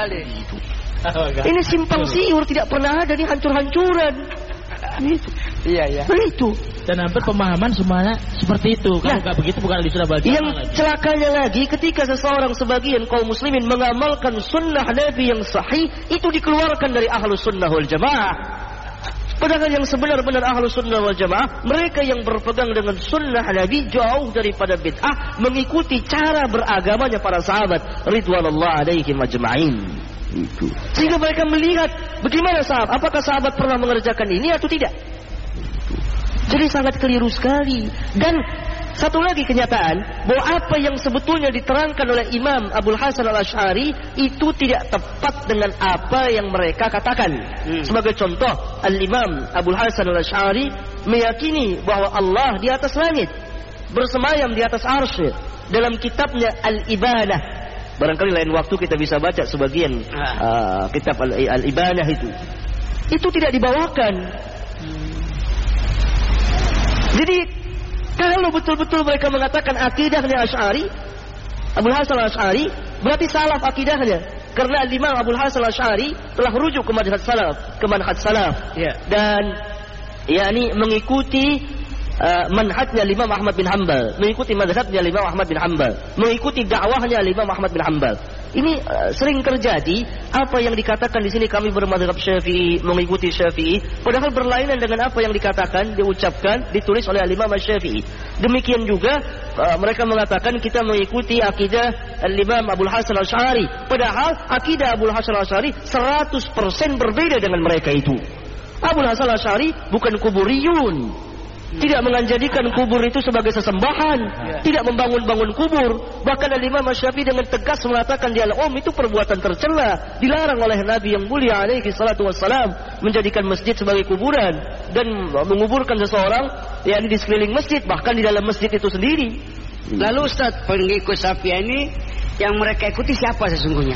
Ini simpang siur, tidak pernah ada, ini hancur-hancuran. Itu. Iya, iya. Begitu. Dan hampir pemahaman semuanya seperti itu. Kalau nggak begitu bukan ahli sunnah wal jamaah. Yang celakanya lagi, ketika seseorang sebagian kaum muslimin mengamalkan sunnah Nabi yang sahih, itu dikeluarkan dari ahlus sunnah wal jamaah. Padahal yang sebenar-benar ahlus sunnah wal jamaah, mereka yang berpegang dengan sunnah Nabi jauh daripada bid'ah, mengikuti cara beragamanya para sahabat ridwanullah alaihim ajma'in. Itu. Sehingga mereka melihat bagaimana sahabat, apakah sahabat pernah mengerjakan ini atau tidak. Jadi sangat keliru sekali. Dan satu lagi kenyataan, bahwa apa yang sebetulnya diterangkan oleh Imam Abdul Hasan Al-Asy'ari itu tidak tepat dengan apa yang mereka katakan. Hmm. Sebagai contoh, Al-Imam Abdul Hasan Al-Asy'ari meyakini bahwa Allah di atas langit, bersemayam di atas arsy. Dalam kitabnya Al-Ibanah, barangkali lain waktu kita bisa baca sebagian uh, kitab Al-Ibanah itu. Itu tidak dibawakan. Jadi kalau betul-betul mereka mengatakan akidahnya Asy'ari, Abul Hasan Al-Asy'ari, berarti salaf akidahnya. Karena Imam Abul Hasan Al-Asy'ari telah rujuk ke manhaj salaf, ke manhaj salaf. Yeah. Dan yakni mengikuti uh, manhajnya Imam Ahmad bin Hanbal, mengikuti mazhabnya Imam Ahmad bin Hanbal, mengikuti dakwahnya Imam Ahmad bin Hanbal. Ini uh, sering terjadi apa yang dikatakan di sini kami bermadzhab Syafi'i, mengikuti Syafi'i, padahal berlainan dengan apa yang dikatakan, diucapkan, ditulis oleh Imam Syafi'i. Demikian juga uh, mereka mengatakan kita mengikuti akidah Imam Abul Hasan Al-Asy'ari, padahal akidah Abul Hasan Al-Asy'ari seratus persen berbeda dengan mereka itu. Abul Hasan Al-Asy'ari bukan kuburiyun, tidak menjadikan kubur itu sebagai sesembahan, ya. Tidak membangun-bangun kubur. Bahkan Imam Syafi'i dengan tegas mengatakan di al-um itu perbuatan tercela, dilarang oleh Nabi yang mulia alaihi salatu wassalam menjadikan masjid sebagai kuburan dan menguburkan seseorang yang di sekeliling masjid, bahkan di dalam masjid itu sendiri. Lalu Ustaz, pengikut Syafi'i ini yang mereka ikuti siapa sesungguhnya?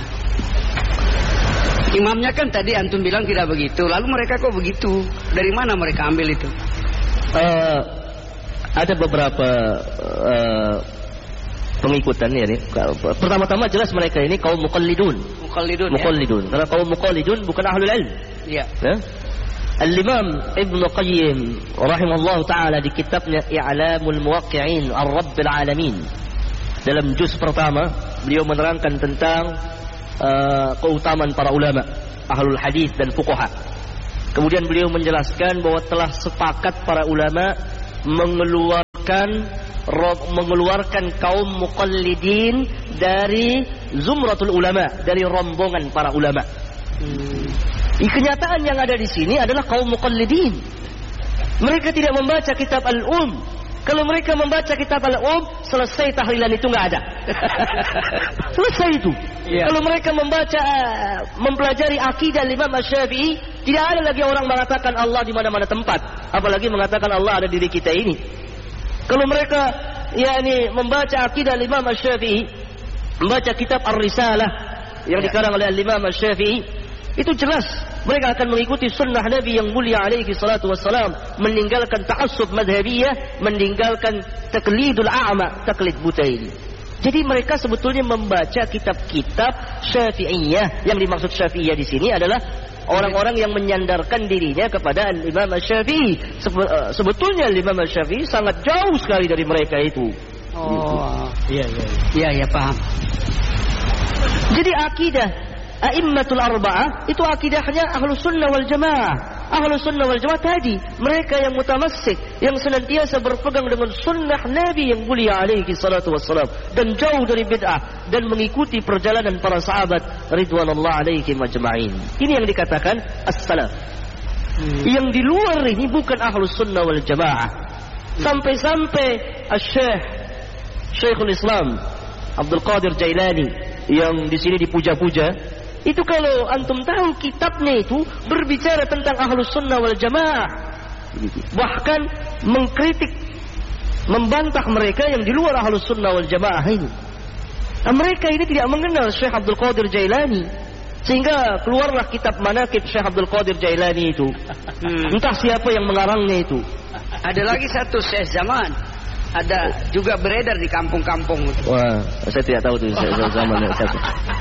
Imamnya kan tadi antum bilang tidak begitu, lalu mereka kok begitu? Dari mana mereka ambil itu? Uh, ada beberapa uh, pengikutan ya nih. Pertama-tama jelas mereka ini kaum muqallidun. Muqallidun. Muqallidun. Ya? Karena kaum muqallidun bukan ahlul ilm. Iya. Ya? Al-Imam Ibnu Qayyim rahimahullah taala di kitabnya I'lamul Muwaqqi'in Ar-Rabbil Alamin, dalam juz pertama beliau menerangkan tentang uh, keutamaan para ulama, ahlul hadis dan fuqaha. Kemudian beliau menjelaskan bahwa telah sepakat para ulama mengeluarkan mengeluarkan kaum muqallidin dari zumratul ulama, dari rombongan para ulama. Hmm. Kenyataan yang ada di sini adalah kaum muqallidin. Mereka tidak membaca kitab al-um. Kalau mereka membaca kitab al-um, selesai tahlilan itu nggak ada. Selesai itu. Yeah. Kalau mereka membaca, uh, mempelajari akidah Imam Syafi'i, tidak ada lagi orang mengatakan Allah di mana-mana tempat, apalagi mengatakan Allah ada di diri kita ini. Kalau mereka yakni membaca akidah Imam Syafi'i, membaca kitab Ar-Risalah yang yeah. dikarang oleh Imam Syafi'i, itu jelas mereka akan mengikuti sunnah Nabi yang mulia alaihi salatu wassalam, meninggalkan ta'assub madhabiyah, meninggalkan taklidul a'ma, taklid buta ini. Jadi mereka sebetulnya membaca kitab-kitab Syafi'iyah. Yang dimaksud Syafi'iyah di sini adalah orang-orang yang menyandarkan dirinya kepada Imam Syafi'i. Sebetulnya Imam Syafi'i sangat jauh sekali dari mereka itu. Oh, iya iya. Iya iya paham. Jadi akidah A'immatul Arba'ah itu akidahnya Ahlus Sunnah wal Jamaah. Ahlus Sunnah wal Jamaah tadi mereka yang mutamassik, yang senantiasa berpegang dengan sunnah Nabi yang mulia alaihi salatu wassalam, dan jauh dari bid'ah, dan mengikuti perjalanan para sahabat ridwanullah alaihim ajma'in. Ini yang dikatakan as-salaf. Hmm. Yang di luar ini bukan Ahlus Sunnah wal Jamaah. Sampai-sampai Asy-Syaikh Syekhul Islam Abdul Qadir Jailani yang di sini dipuja-puja, itu kalau antum tahu kitabnya itu berbicara tentang Ahlus Sunnah wal Jamaah, bahkan mengkritik, membantah mereka yang di luar Ahlus Sunnah wal Jamaah ini. Nah, mereka ini tidak mengenal Syekh Abdul Qadir Jailani, sehingga keluarlah kitab manaqib Syekh Abdul Qadir Jailani itu. Hmm. Entah siapa yang mengarangnya itu. Ada lagi satu Syekh Zaman, ada juga beredar di kampung-kampung. Wah, saya tidak tahu tuh Syekh Zaman satu.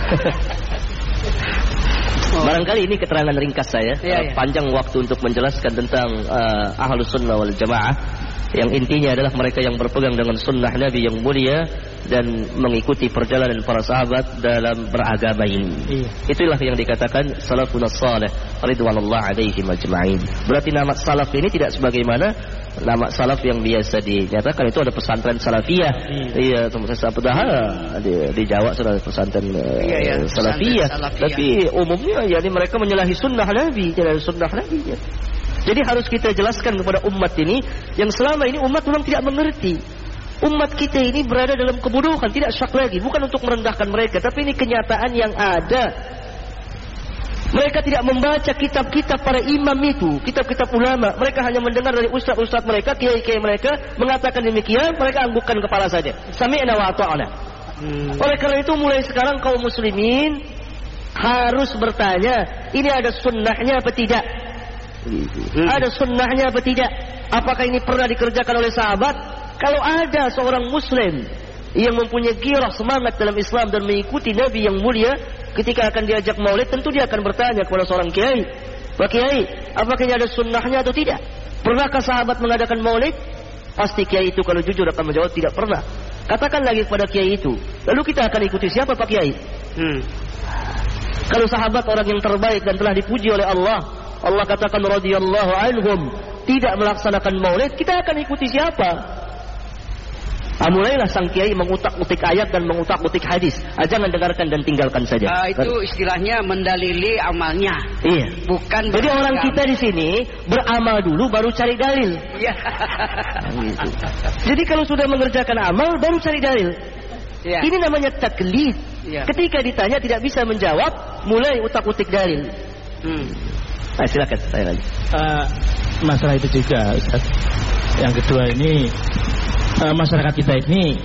Oh. Barangkali ini keterangan ringkas saya, ya, ya. Panjang waktu untuk menjelaskan tentang uh, Ahlus Sunnah wal Jamaah, yang intinya adalah mereka yang berpegang dengan sunnah Nabi yang mulia dan mengikuti perjalanan para sahabat dalam beragama ini. Iya. Itulah yang dikatakan salafun salih ridwanullah alaihim ajma'in. Berarti nama salaf ini tidak sebagaimana nama salaf yang biasa dinyatakan, itu ada pesantren salafiyah. Iya, teman-teman padahal di, di Jawa sudah ada pesantren iya, iya, salafiyah. salafiyah. Tapi umumnya yakni mereka menyalahi sunnah Nabi, menyalahi sunnah Nabi. Ya. Jadi harus kita jelaskan kepada umat ini yang selama ini umat memang tidak mengerti. Umat kita ini berada dalam kebodohan, tidak syak lagi, bukan untuk merendahkan mereka, tapi ini kenyataan yang ada. Mereka tidak membaca kitab-kitab para imam itu, kitab-kitab ulama. Mereka hanya mendengar dari ustaz-ustaz mereka, kiai-kiai mereka mengatakan demikian, mereka anggukkan kepala saja. Sami'na wa ata'na. Hmm. Oleh karena itu mulai sekarang kaum muslimin harus bertanya, ini ada sunnahnya apa tidak? Hmm. Ada sunnahnya apa tidak? Apakah ini pernah dikerjakan oleh sahabat? Kalau ada seorang muslim yang mempunyai gairah semangat dalam Islam dan mengikuti Nabi yang mulia, ketika akan diajak maulid, tentu dia akan bertanya kepada seorang kiai, Pak Kiai, apakah ini ada sunnahnya atau tidak? Pernahkah sahabat mengadakan maulid? Pasti kiai itu kalau jujur akan menjawab tidak pernah. Katakan lagi kepada kiai itu, lalu kita akan ikuti siapa Pak Kiai? Hmm. Kalau sahabat orang yang terbaik dan telah dipuji oleh Allah, Allah katakan radhiyallahu anhum, tidak melaksanakan maulid, kita akan ikuti siapa? Ah, mulailah sang kiai mengutak-utik ayat dan mengutak-utik hadis. Ah, jangan dengarkan dan tinggalkan saja. Uh, itu istilahnya mendalili amalnya. Iya. Bukan. Jadi orang kita di sini beramal dulu baru cari dalil. Iya. Gitu. Jadi kalau sudah mengerjakan amal baru cari dalil. Ya. Ini namanya taklid. Ya. Ketika ditanya tidak bisa menjawab, mulai utak-utik dalil. Hmm. Nah, silakan saya lagi. Uh, masalah itu juga, Ustaz. Yang kedua ini, uh, masyarakat kita ini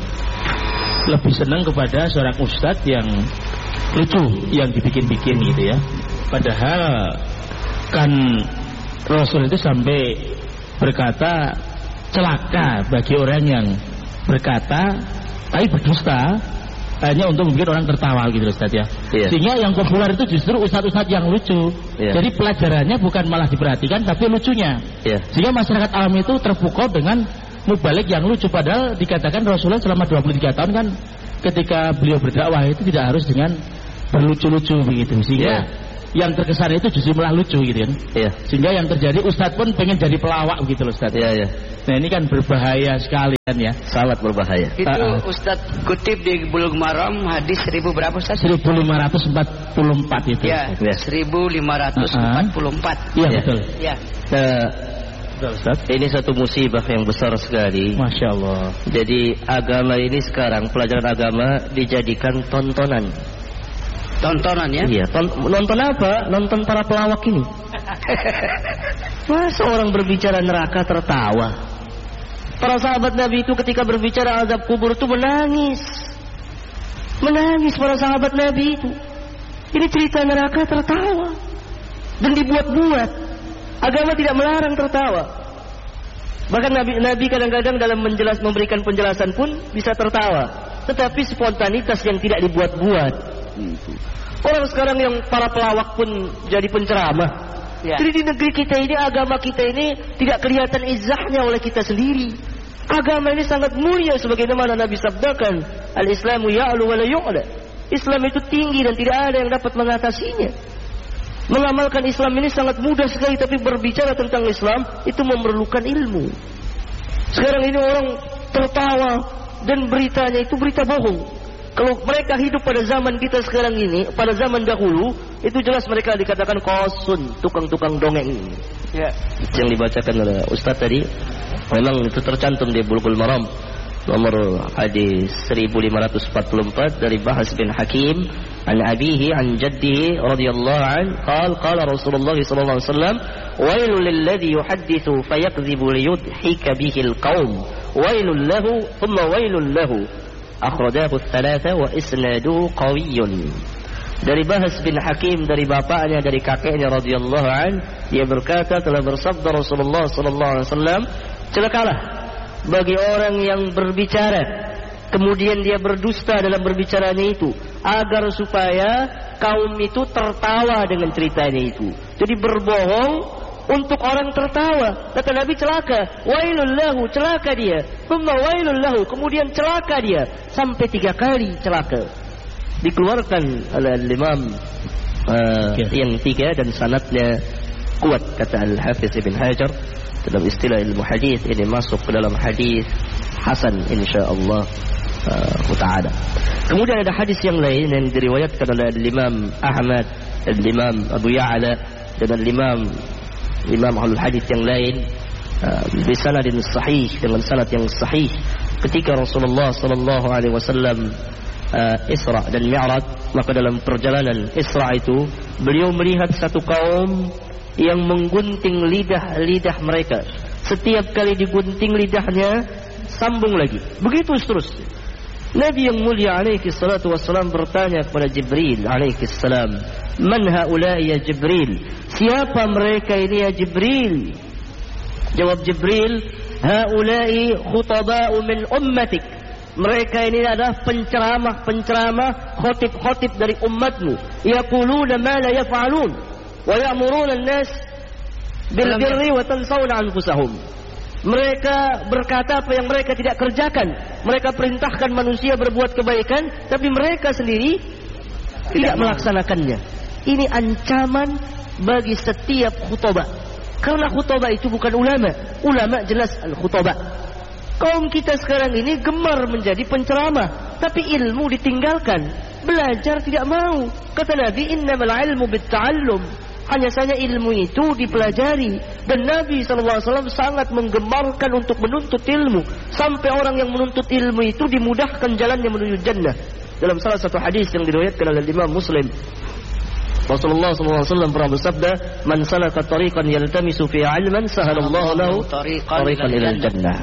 lebih senang kepada seorang ustadz yang lucu, yang dibikin-bikin gitu ya. Padahal kan Rasul itu sampai berkata celaka bagi orang yang berkata tapi berdusta hanya untuk membuat orang tertawa gitu Ustaz ya. Yeah. Sehingga yang populer itu justru ustadz-ustadz yang lucu. Yeah. Jadi pelajarannya bukan malah diperhatikan tapi lucunya. Yeah. Sehingga masyarakat awam itu terpukau dengan mubalik yang lucu, padahal dikatakan Rasulullah selama dua puluh tiga tahun kan ketika beliau berdakwah itu tidak harus dengan berlucu-lucu begitu. Sehingga yeah. yang terkesan itu justru malah lucu gitu kan. Yeah. Sehingga yang terjadi ustadz pun pengen jadi pelawak gitu loh Ustaz. Yeah, yeah. Nah ini kan berbahaya sekali kan ya. Sangat berbahaya. Itu uh, Ustadz kutip di Bulughul Maram hadis seribu berapa Ustaz? seribu lima ratus empat puluh empat itu. Ya, yeah. seribu lima ratus empat puluh empat. Iya uh-huh. betul. Ya. Uh, Ustaz, ini satu musibah yang besar sekali. Masya Allah. Jadi agama ini sekarang, pelajaran agama dijadikan tontonan. Tontonan ya? Iya. Ton- nonton apa? Nonton para pelawak ini. Masa orang berbicara neraka tertawa? Para sahabat Nabi itu ketika berbicara azab kubur itu menangis. Menangis para sahabat Nabi itu. Ini cerita neraka tertawa. Dan dibuat-buat. Agama tidak melarang tertawa. Bahkan Nabi, Nabi kadang-kadang dalam menjelas, memberikan penjelasan pun bisa tertawa. Tetapi spontanitas yang tidak dibuat-buat. Orang sekarang yang para pelawak pun jadi penceramah. Ya. Jadi di negeri kita ini, agama kita ini tidak kelihatan izahnya oleh kita sendiri. Agama ini sangat mulia sebagaimana Nabi sabdakan, al-Islamu ya'lu wa la yu'la. Islam itu tinggi dan tidak ada yang dapat mengatasinya. Mengamalkan Islam ini sangat mudah sekali, tapi berbicara tentang Islam itu memerlukan ilmu. Sekarang ini orang tertawa dan beritanya itu berita bohong. Kalau mereka hidup pada zaman kita sekarang ini, pada zaman dahulu, itu jelas mereka dikatakan qasun, tukang-tukang dongeng. Ya. Yang dibacakan oleh Ustaz tadi, memang itu tercantum di Bulughul Maram nomor hadis seribu lima ratus empat puluh empat dari Bahas bin Hakim an abihi an jaddihi radhiyallahu an qala qala Rasulullah sallallahu alaihi wasallam wailul lilladzi yuhadditsu fayakdzibu liyudhika bihi alqaum wailul lahu thumma wailul lahu akhrajahu ats-tsalatsa wa isnaduhu qawiyyun. Dari Bahas bin Hakim, dari bapaknya, dari kakeknya radhiyallahu an, dia berkata telah bersabda Rasulullah sallallahu alaihi wasallam, celakalah bagi orang yang berbicara kemudian dia berdusta dalam berbicaranya itu, agar supaya kaum itu tertawa dengan ceritanya itu. Jadi berbohong untuk orang tertawa. Kata Nabi, celaka, wailul lahu, celaka dia, thumma wailul lahu, kemudian celaka dia, sampai tiga kali celaka. Dikeluarkan oleh Imam uh, yang tiga dan sanadnya kuat, kata Al-Hafiz Ibn Hajar. Dalam istilah ilmu hadis ini masuk ke dalam hadis hasan insyaallah uh, taala. Kemudian ada hadis yang lain yang diriwayatkan oleh Imam Ahmad, Imam Abu Ya'la dan Imam Imam Ahlul Hadis yang lain uh, bisanadin sahih, dengan sanad yang sahih, ketika Rasulullah sallallahu alaihi wasallam uh, Isra dan Mi'raj, maka dalam perjalanan Isra itu beliau melihat satu kaum yang menggunting lidah-lidah mereka. Setiap kali digunting lidahnya, sambung lagi. Begitu seterusnya. Nabi yang mulia alaihi salatu wassalam bertanya kepada Jibril alaihi salam, "Man haula'i ya Jibril?" Siapa mereka ini ya Jibril? Jawab Jibril, "Haula'i khutaba'u min ummatik." Mereka ini adalah penceramah-penceramah, khotib-khotib dari umatmu. Yaquluna ma la yaf'alun wa ya'muruna an-nas bil birri wa tansawna anfusahum. Mereka berkata apa yang mereka tidak kerjakan. Mereka perintahkan manusia berbuat kebaikan, tapi mereka sendiri tidak, tidak melaksanakannya. Ini ancaman bagi setiap khutbah. Karena khutbah itu bukan ulama. Ulama jelas al-khutbah. Kaum kita sekarang ini gemar menjadi penceramah, tapi ilmu ditinggalkan. Belajar tidak mau. Kata Nabi, innamal ilmu bitta'allum. Hanya saja ilmu itu dipelajari. Dan Nabi shallallahu alaihi wasallam sangat menggemarkan untuk menuntut ilmu. Sampai orang yang menuntut ilmu itu dimudahkan jalannya menuju jannah. Dalam salah satu hadis yang diriwayatkan oleh Imam Muslim, Rasulullah shallallahu alaihi wasallam pernah bersabda, "Man salaka tariqan yaltamisu fi 'ilman, sahalallahu lahu tariqan ila jannah."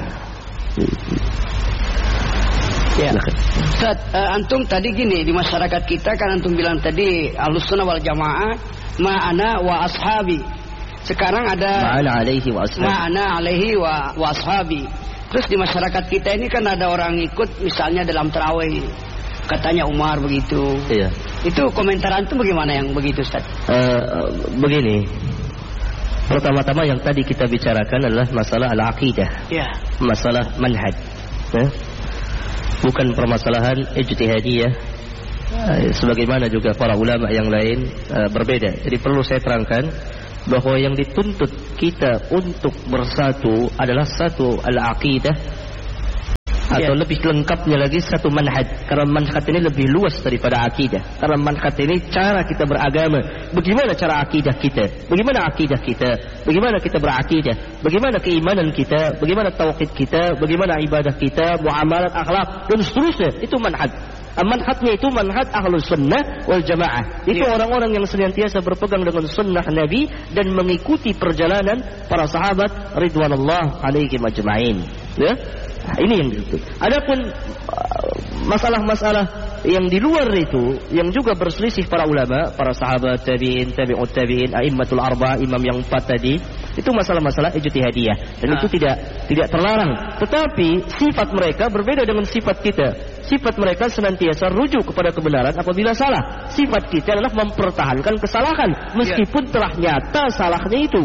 Ya. Ustaz, uh, antum tadi gini, di masyarakat kita kan antum bilang tadi Ahlussunnah wal Jamaah ma'ana wa ashabi. Sekarang ada ma'ana alaihi wa ashabi. Ma'ana alaihi wa, wa ashabi. Terus di masyarakat kita ini kan ada orang ikut misalnya dalam tarawih. Katanya Umar begitu. Iya. Itu komentar antum bagaimana yang begitu, Ustaz? Uh, begini. Pertama-tama yang tadi kita bicarakan adalah masalah al-aqidah. Ya. Masalah manhaj. Ya. Bukan permasalahan ijtihadiyah. Uh, sebagaimana juga para ulama yang lain uh, berbeda. Jadi perlu saya terangkan bahwa yang dituntut kita untuk bersatu adalah satu al-aqidah, atau yeah. lebih lengkapnya lagi satu manhaj. Karena manhaj ini lebih luas daripada akidah. Karena manhaj ini cara kita beragama. Bagaimana cara akidah kita? Bagaimana akidah kita? Bagaimana kita berakidah? Bagaimana keimanan kita? Bagaimana tauhid kita? Bagaimana ibadah kita? Muamalat, akhlak dan seterusnya. Itu manhaj. Manhajnya itu manhaj ahlus sunnah wal jamaah. Itu orang-orang yang senantiasa berpegang dengan sunnah Nabi dan mengikuti perjalanan para sahabat ridwanullah alaihim ajma'in. Ya? Nah, ini yang dituntut. Adapun masalah-masalah yang di luar itu, yang juga berselisih para ulama, para sahabat, tabi'in, tabi'ut tabi'in, a'immatul arba, imam yang empat tadi, itu masalah-masalah ijtihadiyah dan ah. itu tidak tidak terlarang. Tetapi sifat mereka berbeda dengan sifat kita. Sifat mereka senantiasa rujuk kepada kebenaran apabila salah. Sifat kita adalah mempertahankan kesalahan meskipun ya. telah nyata salahnya itu.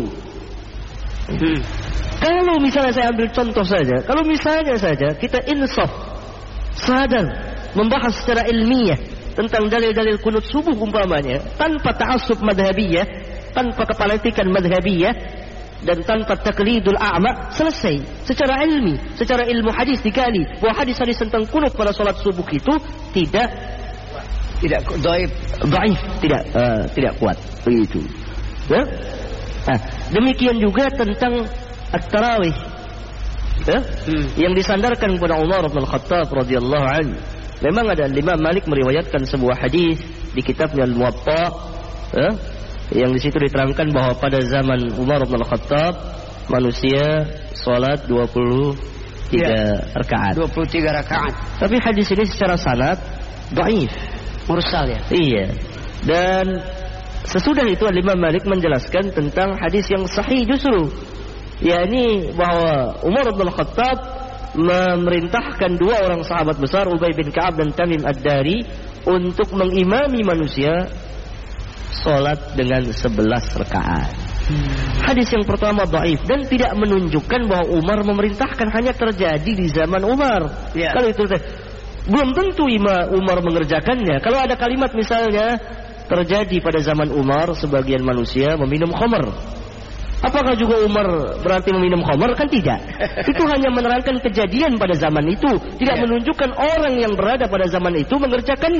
Hmm. Kalau misalnya saya ambil contoh saja, kalau misalnya saja kita insaf, sadar, membahas secara ilmiah tentang dalil-dalil kunut subuh umpamanya, tanpa ta'assub madhabiyah, tanpa kepalitikan madhabiyah, dan tanpa taklidul a'ma, selesai. Secara ilmi, secara ilmu hadis digali bahwa hadis-hadis tentang kunut pada salat subuh itu tidak tidak dhaif, dhaif, tidak uh, tidak kuat. Begitu. Ya? Nah, demikian juga tentang at-tarawih, ya? hmm. yang disandarkan kepada Umar bin Khattab radhiyallahu anhu. Memang ada Imam Malik meriwayatkan sebuah hadis di kitabnya Al-Muwatta, ya? yang di situ diterangkan bahwa pada zaman Umar bin Khattab manusia salat dua puluh tiga ya. rakaat. dua puluh tiga rakaat. Tapi hadis ini secara sanad dhaif, mursal ya. Iya. Dan sesudah itu Imam Malik menjelaskan tentang hadis yang sahih justru, yakni bahwa Umar bin Khattab memerintahkan dua orang sahabat besar, Ubay bin Ka'ab dan Tamim ad-Dari, untuk mengimami manusia salat dengan sebelas rakaat. Hmm. Hadis yang pertama dhaif dan tidak menunjukkan bahwa Umar memerintahkan, hanya terjadi di zaman Umar. Ya. Kalau itu belum tentu Umar mengerjakannya. Kalau ada kalimat misalnya terjadi pada zaman Umar sebagian manusia meminum khamr, apakah juga Umar berarti meminum khamr? Kan tidak. Itu hanya menerangkan kejadian pada zaman itu, tidak ya. menunjukkan orang yang berada pada zaman itu mengerjakannya.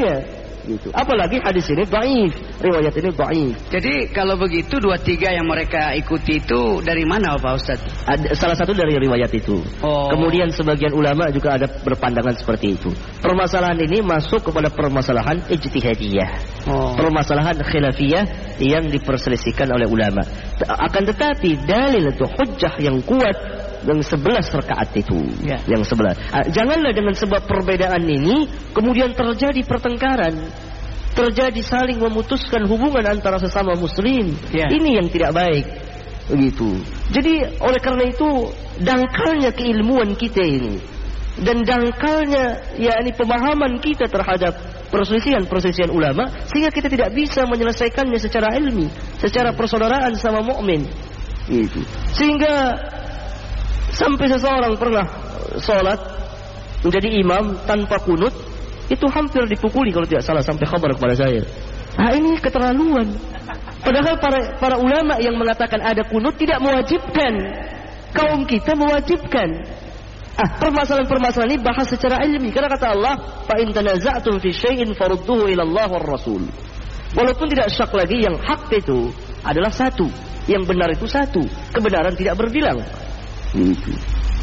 Gitu. Apalagi hadis ini dhaif, riwayat ini dhaif. Jadi kalau begitu dua tiga yang mereka ikuti itu dari mana Pak Ustaz? Ada, salah satu dari riwayat itu. Oh. Kemudian sebagian ulama juga ada berpandangan seperti itu. Permasalahan ini masuk kepada permasalahan ijtihadiyah. Oh. Permasalahan khilafiyah yang diperselisihkan oleh ulama. Akan tetapi dalil itu hujjah yang kuat yang sebelas rakaat itu, ya. Yang sebelas. Janganlah dengan sebab perbedaan ini kemudian terjadi pertengkaran, terjadi saling memutuskan hubungan antara sesama muslim. Ya. Ini yang tidak baik, begitu. Jadi oleh karena itu dangkalnya keilmuan kita ini dan dangkalnya yakni pemahaman kita terhadap perselisihan-perselisihan ulama sehingga kita tidak bisa menyelesaikannya secara ilmi, secara persaudaraan sama mukmin, gitu. Sehingga sampai seseorang pernah sholat menjadi imam tanpa kunut, itu hampir dipukuli kalau tidak salah sampai khabar kepada saya. Nah ini keterlaluan. Padahal para, para ulama yang mengatakan ada kunut tidak mewajibkan. Kaum kita mewajibkan. Ah, permasalahan-permasalahan ini bahas secara ilmi. Karena kata Allah, fa in tanaza'tum fi syai'in farudduhu ila Allah war Rasul. Walaupun tidak syak lagi yang hak itu adalah satu, yang benar itu satu, kebenaran tidak berbilang. Itu.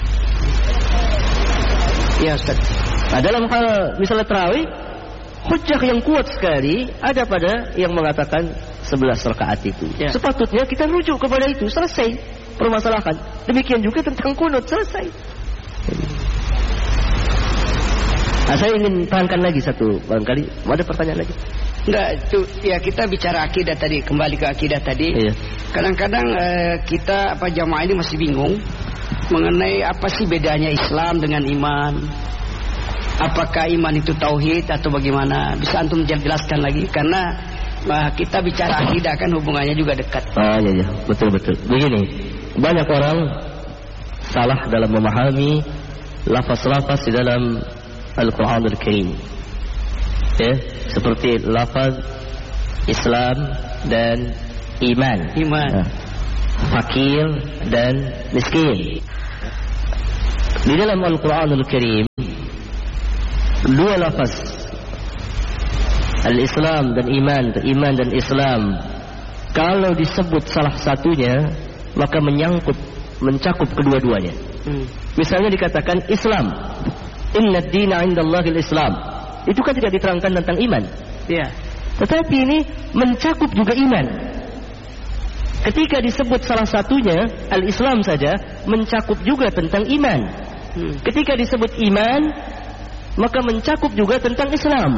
Ya Ustaz. Nah, dalam hal misalnya tarawih, hujjah yang kuat sekali ada pada yang mengatakan sebelas rakaat itu. Ya. Sepatutnya kita rujuk kepada itu, selesai permasalahan. Demikian juga tentang kunut, selesai. Nah, saya ingin tahankan lagi satu, barangkali ada pertanyaan lagi. Enggak, itu ya kita bicara akidah tadi, kembali ke akidah tadi. Iya. Kadang-kadang eh, kita apa jamaah ini masih bingung mengenai apa sih bedanya Islam dengan iman. Apakah iman itu tauhid atau bagaimana? Bisa antum jelaskan lagi karena eh, kita bicara akidah kan hubungannya juga dekat. Oh iya iya, betul betul. Begini, banyak orang salah dalam memahami lafaz-lafaz di dalam Al-Qur'anul Karim. Ya, seperti lafaz Islam dan iman. Iman. Nah, fakir dan miskin. Di dalam Al-Qur'anul Karim dua lafaz Al-Islam dan iman, iman dan Islam, kalau disebut salah satunya maka menyangkut mencakup kedua-duanya. Hmm. Misalnya dikatakan Islam, inna ad-dina 'indallahil Islam. Itu kan tidak diterangkan tentang iman. Ya. Tetapi ini mencakup juga iman. Ketika disebut salah satunya Al-Islam saja mencakup juga tentang iman. Hmm. Ketika disebut iman maka mencakup juga tentang Islam.